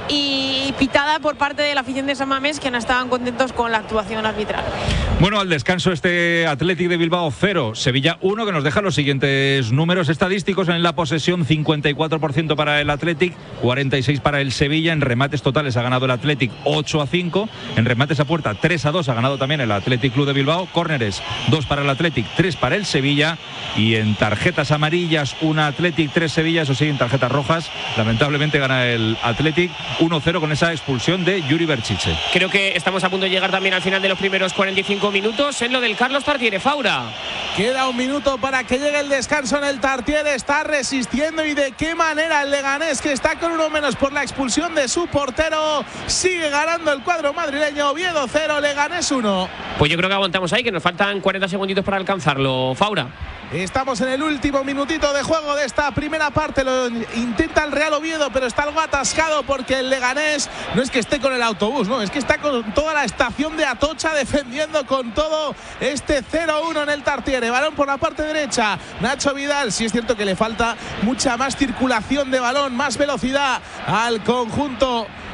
y pitada por parte de la afición de San Mamés, que no estaban contentos con la actuación arbitral. Bueno, al descanso este Athletic de Bilbao 0, Sevilla 1, que nos deja los siguientes números estadísticos. En la posesión 54% para el Athletic, 46% para el Sevilla. En remates totales ha ganado el Athletic 8-5, en remates a puerta 3-2 ha ganado también el Athletic Club de Bilbao. Córneres 2 para el Athletic, 3 para el Sevilla. Y en tarjetas amarillas, 1 Athletic, 3 Sevilla. Eso sí, en tarjetas rojas lamentablemente gana el Athletic 1-0 con esa expulsión de Yuri Berchiche. Creo que estamos a punto de llegar también al final de los primeros 45 minutos en lo del Carlos Tartiere. Faura. Queda un minuto para que llegue el descanso en el Tartiere. Está resistiendo, y de qué manera el Leganés, que está con uno menos por la expulsión de su portero. Sigue ganando el cuadro madrileño. Oviedo 0, Leganés 1. Pues yo creo que aguantamos ahí, que nos faltan 40 segunditos para alcanzarlo. Faura. Estamos en el último minutito de juego de esta primera parte. Lo intenta el Real Oviedo, pero está algo atascado porque el Leganés no es que esté con el autobús, no, es que está con toda la estación de Atocha defendiendo con todo este 0-1 en el Tartiere. Balón por la parte derecha, Nacho Vidal. Sí es cierto que le falta mucha más circulación de balón, más velocidad al conjunto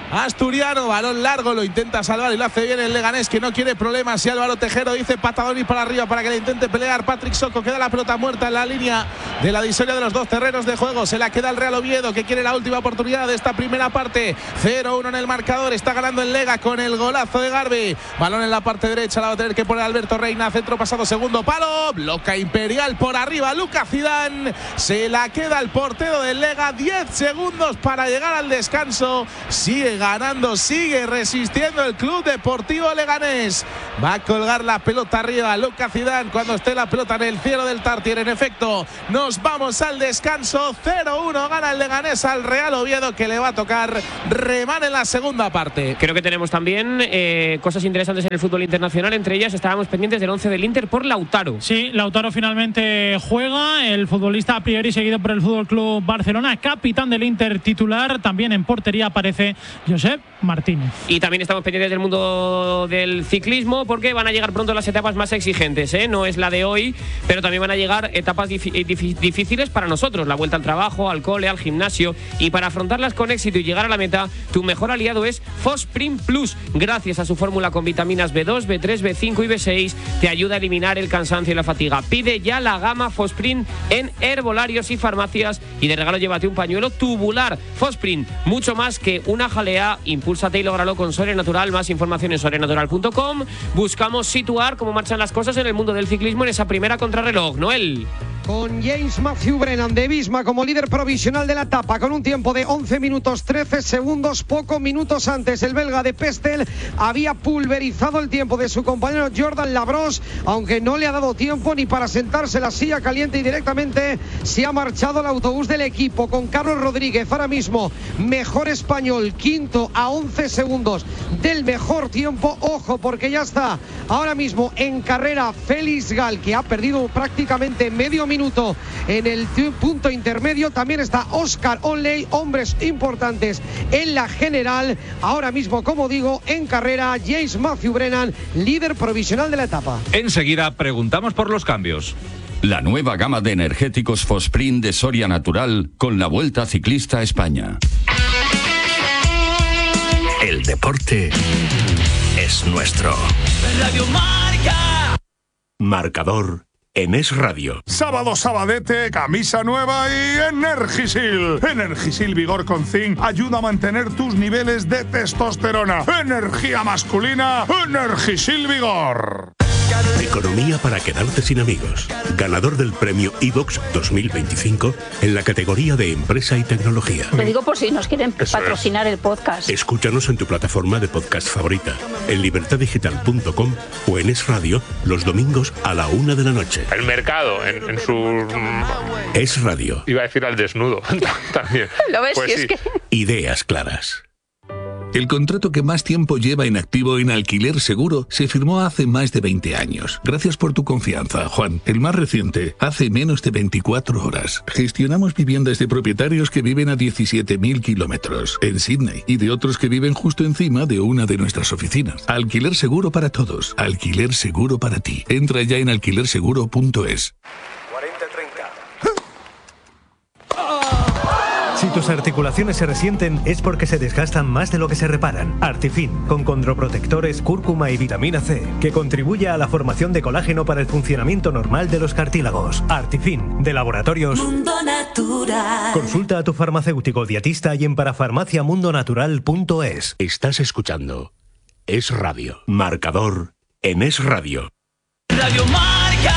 asturiano. Balón largo, lo intenta salvar y lo hace bien el Leganés, que no quiere problemas. Y Álvaro Tejero dice patadón y para arriba para que le intente pelear Patrick Soco. Queda la pelota muerta en la línea de la divisoria de los dos terrenos de juego. Se la queda el Real Oviedo, que quiere la última oportunidad de esta primera parte. 0-1 en el marcador. Está ganando el Lega con el golazo de Garbi. Balón en la parte derecha, la va a tener que poner Alberto Reina. Centro pasado, segundo palo. Bloca Imperial por arriba. Lucas Zidane. Se la queda el portero del Lega. 10 segundos para llegar al descanso. Sigue ganando, sigue resistiendo el Club Deportivo Leganés. Va a colgar la pelota arriba Lucas Zidane cuando esté la pelota en el cielo del Tartier. En efecto, nos vamos al descanso. 0-1 gana el Leganés al Real Oviedo, que le va a tocar remar en la segunda parte. Creo que tenemos también cosas interesantes en el fútbol internacional. Entre ellas estábamos pendientes del 11 del Inter por Lautaro. Sí, Lautaro finalmente juega. El futbolista a priori seguido por el Fútbol Club Barcelona, capitán del Inter titular. También en portería aparece Josep Martínez. Y también estamos pendientes del mundo del ciclismo, porque van a llegar pronto las etapas más exigentes, ¿eh? No es la de hoy, pero también van a llegar etapas difíciles para nosotros. La vuelta al trabajo, al cole, al gimnasio. Y para afrontarlas con éxito y llegar a la meta, tu mejor aliado es Fosprint Plus. Gracias a su fórmula con vitaminas B2, B3, B5 y B6, te ayuda a eliminar el cansancio y la fatiga. Pide ya la gama Fosprint en herbolarios y farmacias, y de regalo llévate un pañuelo tubular. Fosprint, mucho más que una jalea. Impúlsate y lógralo con Soria Natural. Más información en sorenatural.com. Buscamos situar cómo marchan las cosas en el mundo del ciclismo en esa primera contrarreloj. Noel. Con James Matthew Brennan de Visma como líder provisional de la etapa, con un tiempo de 11 minutos 13 segundos. Pocos minutos antes, el belga de Pestel había pulverizado el tiempo de su compañero Jordan Labros, aunque no le ha dado tiempo ni para sentarse en la silla caliente, y directamente se ha marchado el autobús del equipo con Carlos Rodríguez. Ahora mismo, mejor español, quinto a 11 segundos del mejor tiempo. Ojo, porque ya está ahora mismo en carrera Félix Gal, que ha perdido prácticamente medio minuto en el punto intermedio. También está Oscar Onley, hombres importantes en la general. Ahora mismo, como digo, en carrera James Matthew Brennan, líder provisional de la etapa. Enseguida preguntamos por los cambios. La nueva gama de energéticos Fosprint de Soria Natural con la Vuelta Ciclista a España. El deporte es nuestro. Radio Marca. Marcador en Es Radio. Sábado sabadete, camisa nueva y Energisil. Energisil Vigor con Zinc ayuda a mantener tus niveles de testosterona. Energía masculina, Energisil Vigor. Economía para quedarte sin amigos. Ganador del premio iVox 2025 en la categoría de empresa y tecnología. Lo digo por si nos quieren patrocinar el podcast. Escúchanos en tu plataforma de podcast favorita, en libertaddigital.com o en Es Radio los domingos a la 1 de la noche. El mercado en su... Es Radio. Iba a decir al desnudo también. ¿Lo ves? Pues si sí. Es que... Ideas claras. El contrato que más tiempo lleva en activo en Alquiler Seguro se firmó hace más de 20 años. Gracias por tu confianza, Juan. El más reciente, hace menos de 24 horas. Gestionamos viviendas de propietarios que viven a 17.000 kilómetros en Sydney y de otros que viven justo encima de una de nuestras oficinas. Alquiler Seguro para todos. Alquiler Seguro para ti. Entra ya en alquilerseguro.es. Si tus articulaciones se resienten es porque se desgastan más de lo que se reparan. Artifin, con condroprotectores, cúrcuma y vitamina C, que contribuye a la formación de colágeno para el funcionamiento normal de los cartílagos. Artifin, de Laboratorios Mundo Natural. Consulta a tu farmacéutico dietista y en parafarmaciamundonatural.es. Estás escuchando Es Radio. Marcador en Es Radio. Radio Marca.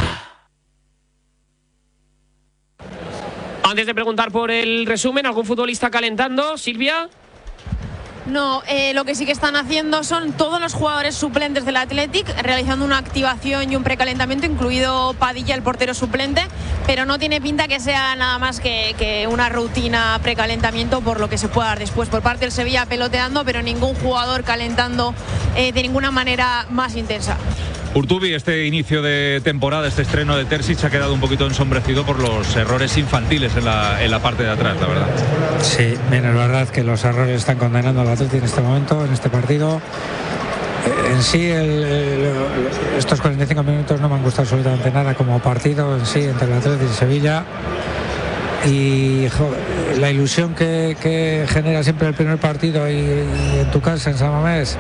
Antes de preguntar por el resumen, ¿algún futbolista calentando, Silvia? No, lo que sí que están haciendo son todos los jugadores suplentes del Athletic realizando una activación y un precalentamiento, incluido Padilla, el portero suplente, pero no tiene pinta que sea nada más que una rutina precalentamiento, por lo que se pueda dar después por parte del Sevilla peloteando, pero ningún jugador calentando de ninguna manera más intensa. Urtubi, este inicio de temporada, este estreno de Terzic ha quedado un poquito ensombrecido por los errores infantiles en la parte de atrás, la verdad. Sí, bien, es verdad que los errores están condenando al Atleti en este momento, en este partido. En sí, estos 45 minutos no me han gustado absolutamente nada como partido en sí entre el Atleti y Sevilla. Y la ilusión que genera siempre el primer partido y en tu casa, en San Mamés.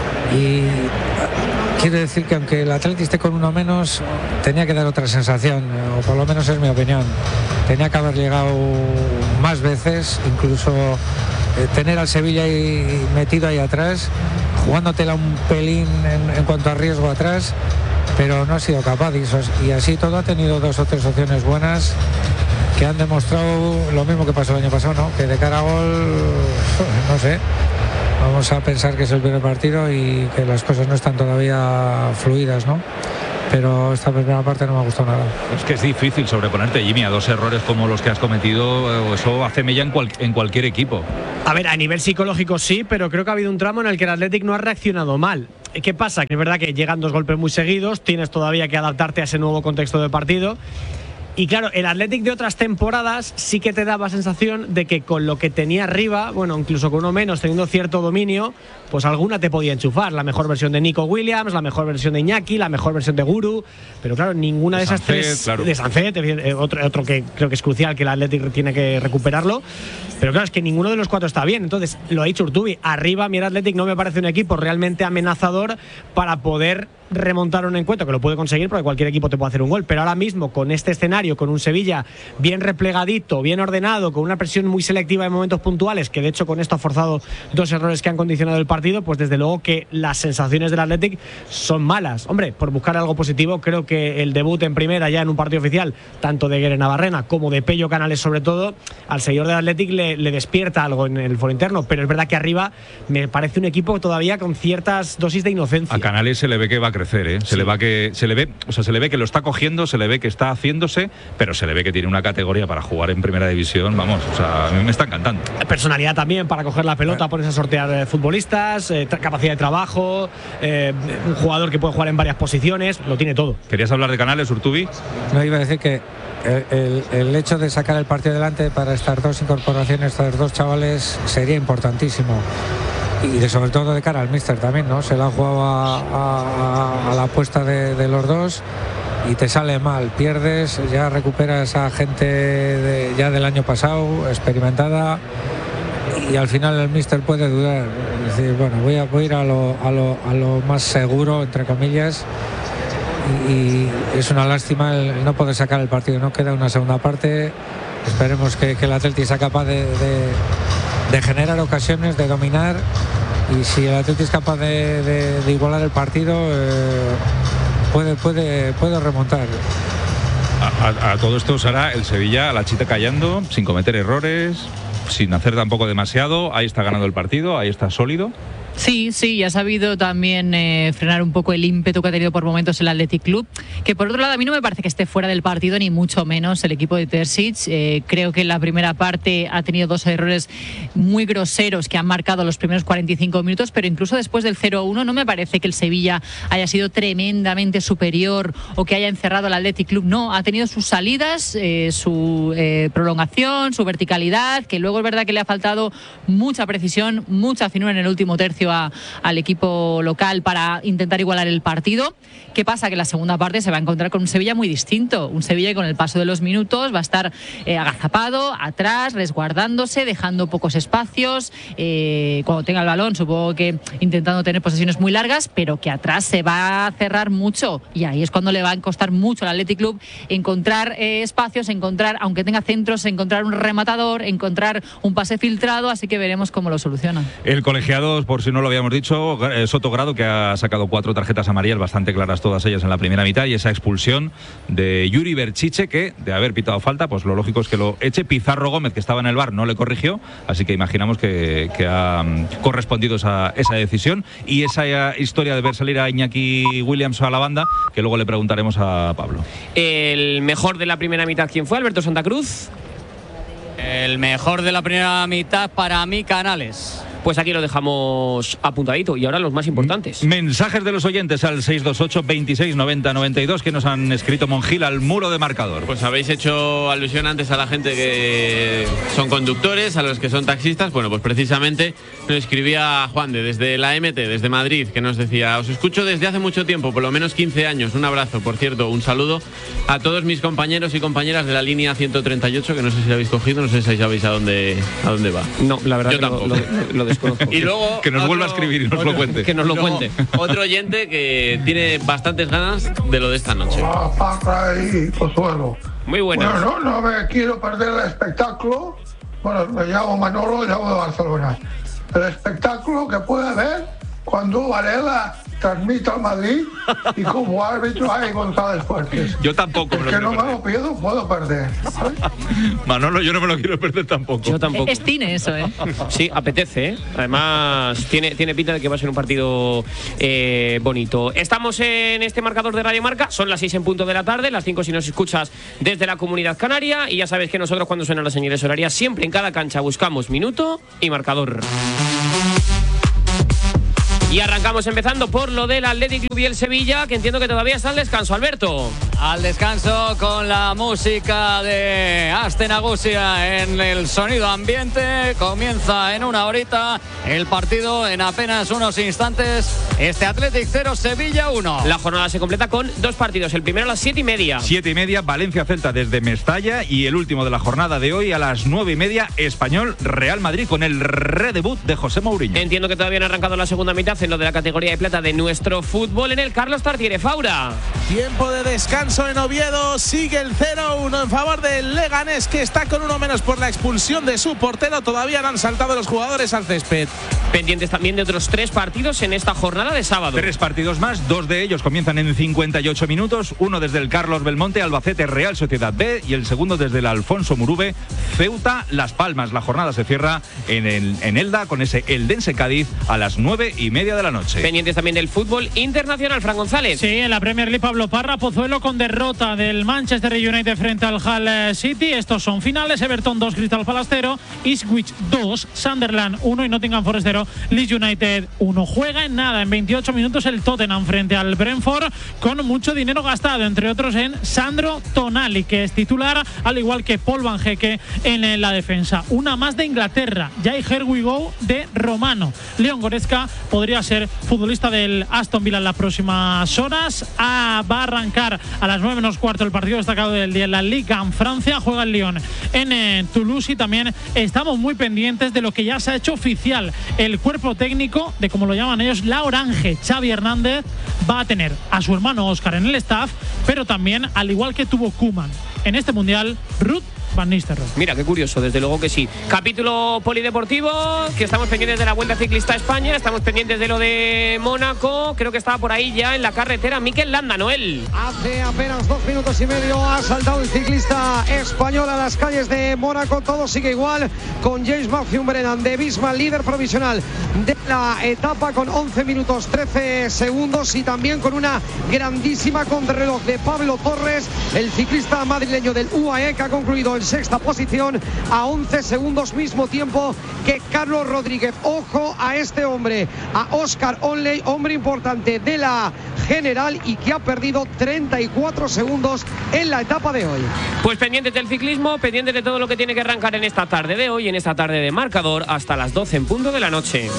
Y quiero decir que aunque el Atleti esté con uno menos, tenía que dar otra sensación, o por lo menos es mi opinión. Tenía que haber llegado más veces, incluso tener al Sevilla ahí metido ahí atrás, jugándotela un pelín en cuanto a riesgo atrás, pero no ha sido capaz. Y así todo ha tenido 2 o 3 opciones buenas que han demostrado lo mismo que pasó el año pasado, ¿no? Que de cara a gol, no sé. Vamos a pensar que es el primer partido y que las cosas no están todavía fluidas, ¿no? Pero esta primera parte no me ha gustado nada. Es que es difícil sobreponerte, Jimmy, a 2 errores como los que has cometido. Eso hace mella en cualquier equipo. A ver, a nivel psicológico sí, pero creo que ha habido un tramo en el que el Athletic no ha reaccionado mal. ¿Qué pasa? Que es verdad que llegan 2 golpes muy seguidos, tienes todavía que adaptarte a ese nuevo contexto de partido. Y claro, el Athletic de otras temporadas sí que te daba sensación de que con lo que tenía arriba, bueno, incluso con uno menos, teniendo cierto dominio, pues alguna te podía enchufar. La mejor versión de Nico Williams, la mejor versión de Iñaki, la mejor versión de Guru. Pero claro, ninguna de esas tres. Claro. De Sancet, otro que creo que es crucial, que el Athletic tiene que recuperarlo. Pero claro, es que ninguno de los 4 está bien. Entonces, lo ha dicho Urtubi, arriba mi Athletic no me parece un equipo realmente amenazador para poder remontar un encuentro, que lo puede conseguir porque cualquier equipo te puede hacer un gol, pero ahora mismo con este escenario, con un Sevilla bien replegadito, bien ordenado, con una presión muy selectiva en momentos puntuales, que de hecho con esto ha forzado 2 errores que han condicionado el partido, pues desde luego que las sensaciones del Athletic son malas. Hombre, por buscar algo positivo, creo que el debut en primera ya en un partido oficial, tanto de Guere Navarrena como de Pello Canales sobre todo, al seguidor del Athletic le despierta algo en el foro interno, pero es verdad que arriba me parece un equipo todavía con ciertas dosis de inocencia. A Canales se le ve que va a crecer, ¿eh? Se le ve que lo está cogiendo, se le ve que está haciéndose, pero se le ve que tiene una categoría para jugar en primera división, vamos, o sea, a mí me está encantando. Personalidad también para coger la pelota, ponerse a sortear futbolistas, capacidad de trabajo, un jugador que puede jugar en varias posiciones, lo tiene todo. ¿Querías hablar de Canales, Urtubi? No, iba a decir que el hecho de sacar el partido adelante para estas 2 incorporaciones, estos 2 chavales, sería importantísimo. Y sobre todo de cara al míster también, ¿no? Se la ha jugado a la apuesta de los 2 y te sale mal, pierdes, ya recuperas a gente ya del año pasado, experimentada, y al final el míster puede dudar. Es decir, bueno, voy a ir a lo más seguro, entre comillas, y es una lástima el no poder sacar el partido, ¿no? Queda una segunda parte, esperemos que el Atleti sea capaz de generar ocasiones, de dominar, y si el Atleti es capaz de igualar el partido, puede remontar. A todo esto, Sara, el Sevilla, la chita callando, sin cometer errores, sin hacer tampoco demasiado, ahí está ganando el partido, ahí está sólido. Sí, y ha sabido también frenar un poco el ímpetu que ha tenido por momentos el Athletic Club, que por otro lado a mí no me parece que esté fuera del partido, ni mucho menos el equipo de Terzic. Creo que en la primera parte ha tenido 2 errores muy groseros que han marcado los primeros 45 minutos, pero incluso después del 0-1 no me parece que el Sevilla haya sido tremendamente superior o que haya encerrado al Athletic Club. No, ha tenido sus salidas, su prolongación, su verticalidad, que luego es verdad que le ha faltado mucha precisión, mucha finura en el último tercio al equipo local para intentar igualar el partido. ¿Qué pasa? Que la segunda parte se va a encontrar con un Sevilla muy distinto, un Sevilla que con el paso de los minutos va a estar agazapado, atrás, resguardándose, dejando pocos espacios, cuando tenga el balón supongo que intentando tener posesiones muy largas, pero que atrás se va a cerrar mucho, y ahí es cuando le va a costar mucho al Athletic Club encontrar espacios, encontrar, aunque tenga centros, encontrar un rematador, encontrar un pase filtrado, así que veremos cómo lo soluciona. El colegiado, por si no lo habíamos dicho, Soto Grado, que ha sacado 4 tarjetas amarillas bastante claras, todas ellas en la primera mitad, y esa expulsión de Yuri Berchiche, que de haber pitado falta, pues lo lógico es que lo eche. Pizarro Gómez, que estaba en el VAR, no le corrigió, así que imaginamos que ha correspondido esa decisión, y esa historia de ver salir a Iñaki Williams a la banda, que luego le preguntaremos a Pablo. El mejor de la primera mitad, ¿quién fue? ¿Alberto Santa Cruz? El mejor de la primera mitad para mí, Canales. Pues aquí lo dejamos apuntadito. Y ahora los más importantes. Mensajes de los oyentes al 628 26 90 92 que nos han escrito Monjil al muro de marcador. Pues habéis hecho alusión antes a la gente que son conductores, a los que son taxistas. Bueno, pues precisamente nos escribía Juan desde la MT, desde Madrid, que nos decía: os escucho desde hace mucho tiempo, por lo menos 15 años. Un abrazo, por cierto, un saludo a todos mis compañeros y compañeras de la línea 138, que no sé si la habéis cogido, no sé si sabéis a dónde va. No, la verdad. Yo tampoco. Lo desconozco. Y luego que nos vuelva a escribir y nos lo cuente. Que nos lo cuente. Otro oyente que tiene bastantes ganas de lo de esta noche. Hola, Parra y Pozuelo. Muy buenas. Bueno, no me quiero perder el espectáculo. Bueno, me llamo Manolo, llamo de Barcelona. El espectáculo que puede haber cuando Varela transmite al Madrid y como árbitro hay González Fuertes. Yo tampoco me lo puedo perder. ¿sabes? Manolo, yo no me lo quiero perder tampoco. Yo tampoco. Es cine eso, ¿eh? Sí, apetece, ¿eh? Además, tiene pinta de que va a ser un partido bonito. Estamos en este marcador de Radio Marca. Son las 6 en punto de la tarde, las 5 si nos escuchas desde la Comunidad Canaria. Y ya sabes que nosotros, cuando suenan las señales horarias, siempre en cada cancha buscamos minuto y marcador. Y arrancamos empezando por lo del Athletic Club y el Sevilla, que entiendo que todavía está al descanso, Alberto. Al descanso con la música de Astenagusia en el sonido ambiente. Comienza en una horita el partido, en apenas unos instantes. Este Athletic 0, Sevilla 1. La jornada se completa con 2 partidos. El primero a las 7:30. 7:30, Valencia-Celta desde Mestalla. Y el último de la jornada de hoy a las 9:30, Español-Real Madrid, con el redebut de José Mourinho. Entiendo que todavía no ha arrancado la segunda mitad en lo de la categoría de plata de nuestro fútbol en el Carlos Tartiere. Faura. Tiempo de descanso en Oviedo. Sigue el 0-1 en favor del Leganés, que está con uno menos por la expulsión de su portero. Todavía no han saltado los jugadores al césped. Pendientes también de otros 3 partidos en esta jornada de sábado. 3 partidos más, 2 de ellos comienzan en 58 minutos. Uno desde el Carlos Belmonte, Albacete, Real Sociedad B. Y el segundo desde el Alfonso Murube, Ceuta, Las Palmas. La jornada se cierra en Elda con ese Eldense Cádiz a las 9:30 de la noche. Pendientes también del fútbol internacional, Fran González. Sí, en la Premier League, Pablo Parra. Pozuelo con derrota del Manchester United frente al Hull City. Estos son finales: Everton 2, Crystal Palace 0, Ipswich 2, Sunderland 1 y Nottingham Forest 0, Leeds United 1. Juega en nada, en 28 minutos, el Tottenham frente al Brentford, con mucho dinero gastado, entre otros en Sandro Tonali, que es titular, al igual que Paul Van Hecke en la defensa. Una más de Inglaterra, ya hay Here We Go de Romano. Leon Goretzka podría ser futbolista del Aston Villa en las próximas horas. Va a arrancar a las 9:15 el partido destacado del día en la Liga en Francia. Juega el Lyon en Toulouse. Y también estamos muy pendientes de lo que ya se ha hecho oficial. El cuerpo técnico de, como lo llaman ellos, la Orange, Xavi Hernández, va a tener a su hermano Óscar en el staff, pero también, al igual que tuvo Koeman en este Mundial, Ruud Van Nistelrooy. Mira, qué curioso, desde luego que sí. Capítulo polideportivo, que estamos pendientes de la Vuelta Ciclista a España, estamos pendientes de lo de Mónaco. Creo que estaba por ahí ya en la carretera Mikel Landa, Noel. Hace apenas 2 minutos y medio ha saltado el ciclista español a las calles de Mónaco. Todo sigue igual, con James Matthew Brennan de Visma, líder provisional de la etapa, con 11 minutos 13 segundos, y también con una grandísima contrarreloj de Pablo Torres, el ciclista madrileño del UAE, que ha concluido en 6ª posición a 11 segundos, mismo tiempo que Carlos Rodríguez. Ojo a este hombre, a Oscar Onley, hombre importante de la general y que ha perdido 34 segundos en la etapa de hoy. Pues pendientes del ciclismo, pendientes de todo lo que tiene que arrancar en esta tarde de hoy, en esta tarde de marcador, hasta las 12 en punto de la noche.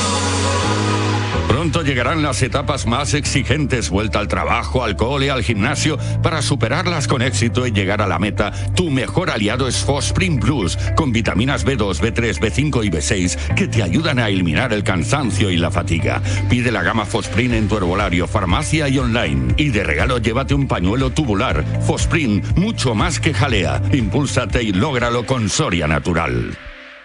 Pronto llegarán las etapas más exigentes, vuelta al trabajo, al cole, al gimnasio. Para superarlas con éxito y llegar a la meta, tu mejor aliado es Fosprint Plus, con vitaminas B2, B3, B5 y B6 que te ayudan a eliminar el cansancio y la fatiga. Pide la gama Fosprint en tu herbolario, farmacia y online. Y de regalo llévate un pañuelo tubular. Fosprint, mucho más que jalea. Impúlsate y lógralo con Soria Natural.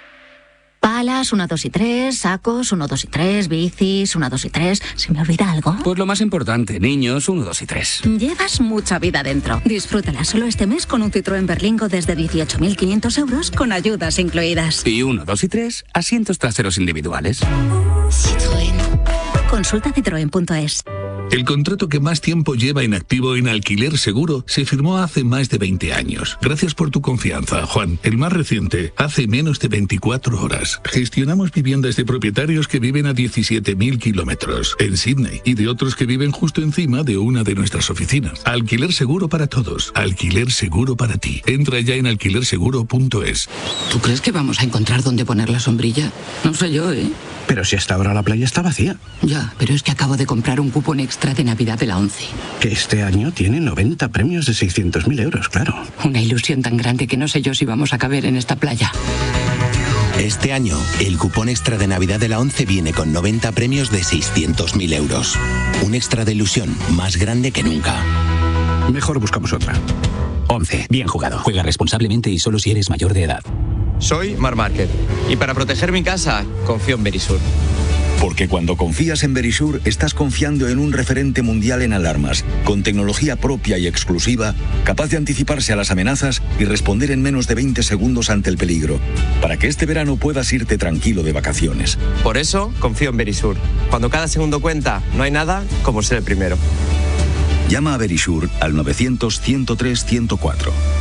Palas, 1, 2 y 3, sacos, 1, 2 y 3, bicis, 1, 2 y 3. ¿Se me olvida algo? Pues lo más importante, niños, 1, 2 y 3. Llevas mucha vida dentro. Disfrútala solo este mes con un Citroën Berlingo desde 18.500 euros, con ayudas incluidas. Y 1, 2 y 3, asientos traseros individuales. Citroën. Consulta citroen.es. El contrato que más tiempo lleva en activo en Alquiler Seguro se firmó hace más de 20 años. Gracias por tu confianza, Juan. El más reciente, hace menos de 24 horas. Gestionamos viviendas de propietarios que viven a 17.000 kilómetros en Sydney y de otros que viven justo encima de una de nuestras oficinas. Alquiler Seguro para todos. Alquiler Seguro para ti. Entra ya en alquilerseguro.es. ¿Tú crees que vamos a encontrar dónde poner la sombrilla? No sé yo, ¿eh? Pero si hasta ahora la playa está vacía. Ya, pero es que acabo de comprar un cupón extra de Navidad de la ONCE. Que este año tiene 90 premios de 600.000 euros, claro. Una ilusión tan grande que no sé yo si vamos a caber en esta playa. Este año, el cupón extra de Navidad de la ONCE viene con 90 premios de 600.000 euros. Un extra de ilusión más grande que nunca. Mejor buscamos otra. ONCE, bien jugado. Juega responsablemente y solo si eres mayor de edad. Soy Marc Márquez y para proteger mi casa confío en Verisur. Porque cuando confías en Verisur, estás confiando en un referente mundial en alarmas, con tecnología propia y exclusiva, capaz de anticiparse a las amenazas y responder en menos de 20 segundos ante el peligro, para que este verano puedas irte tranquilo de vacaciones. Por eso confío en Verisur. Cuando cada segundo cuenta, no hay nada como ser el primero. Llama a Verisur al 900-103-104.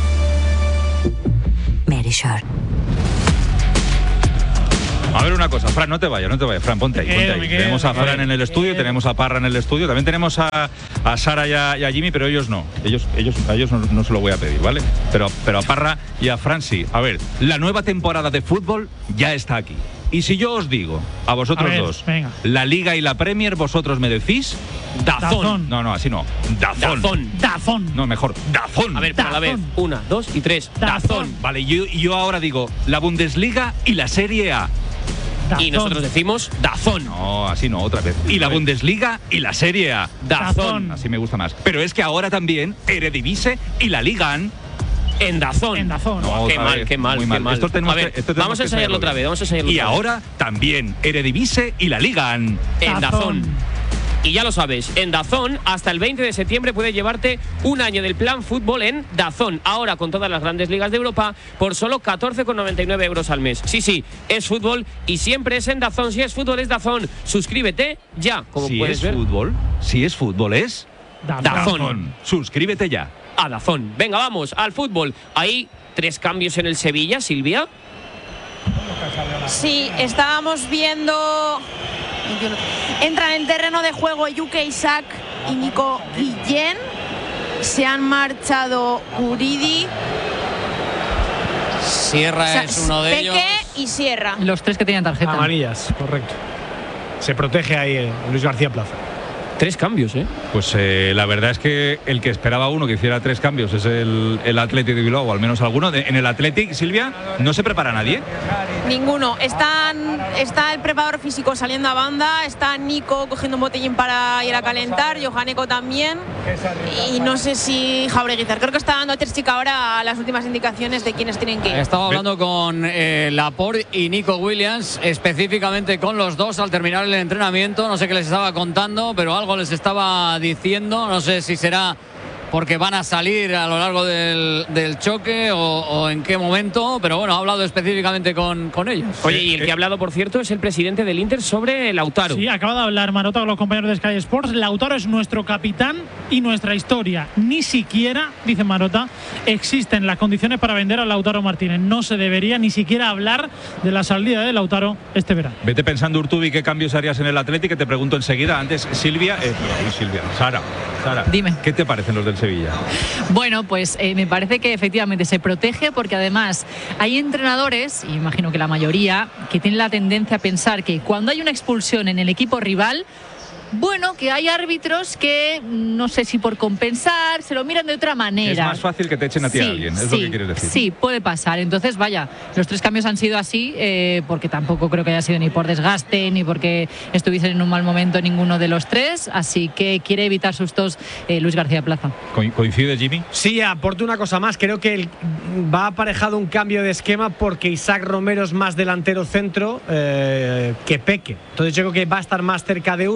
Verisur. A ver una cosa, Fran, no te vayas, Fran, ponte ahí. Tenemos a Fran en el estudio, tenemos a Parra en el estudio, también tenemos a Sara y a Jimmy, pero ellos no. A ellos no se lo voy a pedir, ¿vale? Pero a Parra y a Fran sí. A ver, la nueva temporada de fútbol ya está aquí. Y si yo os digo a vosotros dos, venga, la Liga y la Premier, vosotros me decís Dazón. No, así no. Dazón. No, mejor Dazón. A ver, por la vez. 1, 2 y 3. Dazón. Vale, yo ahora digo la Bundesliga y la Serie A. Dazón. Y nosotros decimos Dazón. No, así no, otra vez. Y la Bundesliga y la Serie A. Dazón. Así me gusta más. Pero es que ahora también Eredivisie y la Liga en Dazón. No, qué mal. Esto tenemos vamos a ensayarlo otra vez. Y ahora también Eredivisie y la Liga en Dazón. Y ya lo sabes, en Dazón hasta el 20 de septiembre puedes llevarte un año del plan fútbol en Dazón. Ahora con todas las grandes ligas de Europa por solo 14,99 euros al mes. Sí, es fútbol y siempre es en Dazón. Si es fútbol es Dazón. Suscríbete ya, como puedes ver. Si es fútbol es Dazón. Suscríbete ya. A Dazón. Venga, vamos al fútbol. Hay 3 cambios en el Sevilla, Silvia. Sí, estábamos viendo. Entran en el terreno de juego Yuke Isaac y Nico Guillén. Se han marchado Uridi. Sierra es uno de ellos. Peque y Sierra. Los 3 que tenían tarjeta. Amarillas, correcto. Se protege ahí Luis García Plaza. 3 cambios, ¿eh? Pues la verdad es que el que esperaba uno que hiciera 3 cambios es el Athletic de Bilbao, o al menos alguno. En el Athletic, Silvia, ¿no se prepara nadie? Ninguno. Está el preparador físico saliendo a banda, está Nico cogiendo un botellín para ir a calentar, Johaneko también, y no sé si Jaureguizar. Creo que está dando Terzic ahora las últimas indicaciones de quiénes tienen que ir. Estaba hablando con Laporte y Nico Williams, específicamente con los dos al terminar el entrenamiento. No sé qué les estaba contando, pero algo les estaba diciendo, no sé si será porque van a salir a lo largo del choque o en qué momento, pero bueno, ha hablado específicamente con ellos. Oye, y el que ha hablado, por cierto, es el presidente del Inter sobre Lautaro. Sí, acaba de hablar Marota con los compañeros de Sky Sports. Lautaro es nuestro capitán y nuestra historia. Ni siquiera, dice Marota, existen las condiciones para vender a Lautaro Martínez. No se debería ni siquiera hablar de la salida de Lautaro este verano. Vete pensando, Urtubi, qué cambios harías en el Athletic, que te pregunto enseguida. Antes, Sara, dime. ¿Qué te parecen los del Sevilla? Bueno, pues me parece que efectivamente se protege, porque además hay entrenadores, y imagino que la mayoría, que tienen la tendencia a pensar que cuando hay una expulsión en el equipo rival, bueno, que hay árbitros que, no sé si por compensar, se lo miran de otra manera. Es más fácil que te echen a ti a alguien, es lo que quieres decir. Sí, puede pasar. Entonces, vaya, los 3 cambios han sido así, porque tampoco creo que haya sido ni por desgaste, ni porque estuviesen en un mal momento ninguno de los 3, así que quiere evitar sustos Luis García Plaza. ¿Coincide, Jimmy? Sí, aporto una cosa más. Creo que va aparejado un cambio de esquema porque Isaac Romero es más delantero centro que Peque. Entonces yo creo que va a estar más cerca de Ure.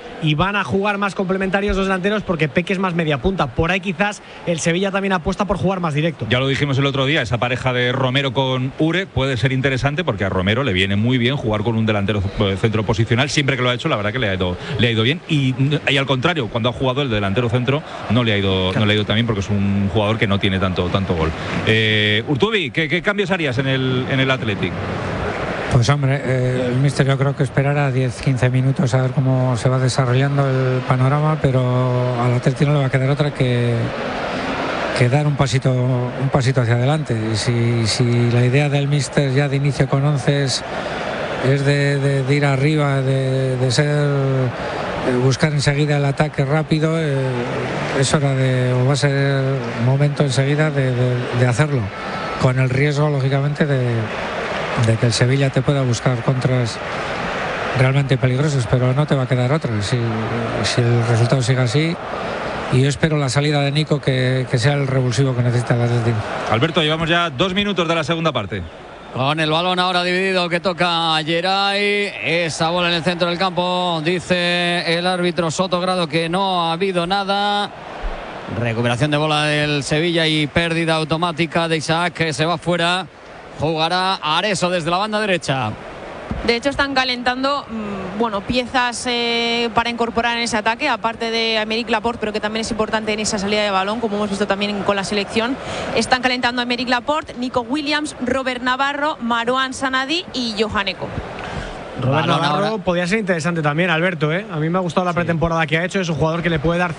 y van a jugar más complementarios los delanteros porque Peque es más media punta. Por ahí quizás el Sevilla también apuesta por jugar más directo. Ya lo dijimos el otro día, esa pareja de Romero con Ure puede ser interesante porque a Romero le viene muy bien jugar con un delantero centro posicional. Siempre que lo ha hecho, la verdad que le ha ido bien. Y al contrario, cuando ha jugado el delantero centro no le ha ido tan bien porque es un jugador que no tiene tanto gol. Urtubi, ¿qué cambios harías en el Athletic? Pues hombre, el míster yo creo que esperará 10-15 minutos a ver cómo se va desarrollando el panorama, pero al Athletic no le va a quedar otra que dar un pasito hacia adelante. Y si la idea del míster ya de inicio con 11 es de ir arriba, de ser buscar enseguida el ataque rápido, es hora o va a ser momento enseguida de hacerlo, con el riesgo lógicamente de que el Sevilla te pueda buscar contras realmente peligrosos, pero no te va a quedar otra si el resultado sigue así. Y yo espero la salida de Nico que sea el revulsivo que necesita el Atlético. Alberto, llevamos ya 2 minutos de la segunda parte. Con el balón ahora dividido que toca Geray. Esa bola en el centro del campo. Dice el árbitro Sotogrado que no ha habido nada. Recuperación de bola del Sevilla y pérdida automática de Isaac, que se va fuera. Jugará Areso desde la banda derecha. De hecho, están calentando piezas para incorporar en ese ataque, aparte de Aymeric Laporte, pero que también es importante en esa salida de balón, como hemos visto también con la selección. Están calentando Aymeric Laporte, Nico Williams, Robert Navarro, Marouane Sanadi y Johan Eko. Robert Navarro podría ser interesante también, Alberto. A mí me ha gustado la pretemporada que ha hecho. Es un jugador que le puede dar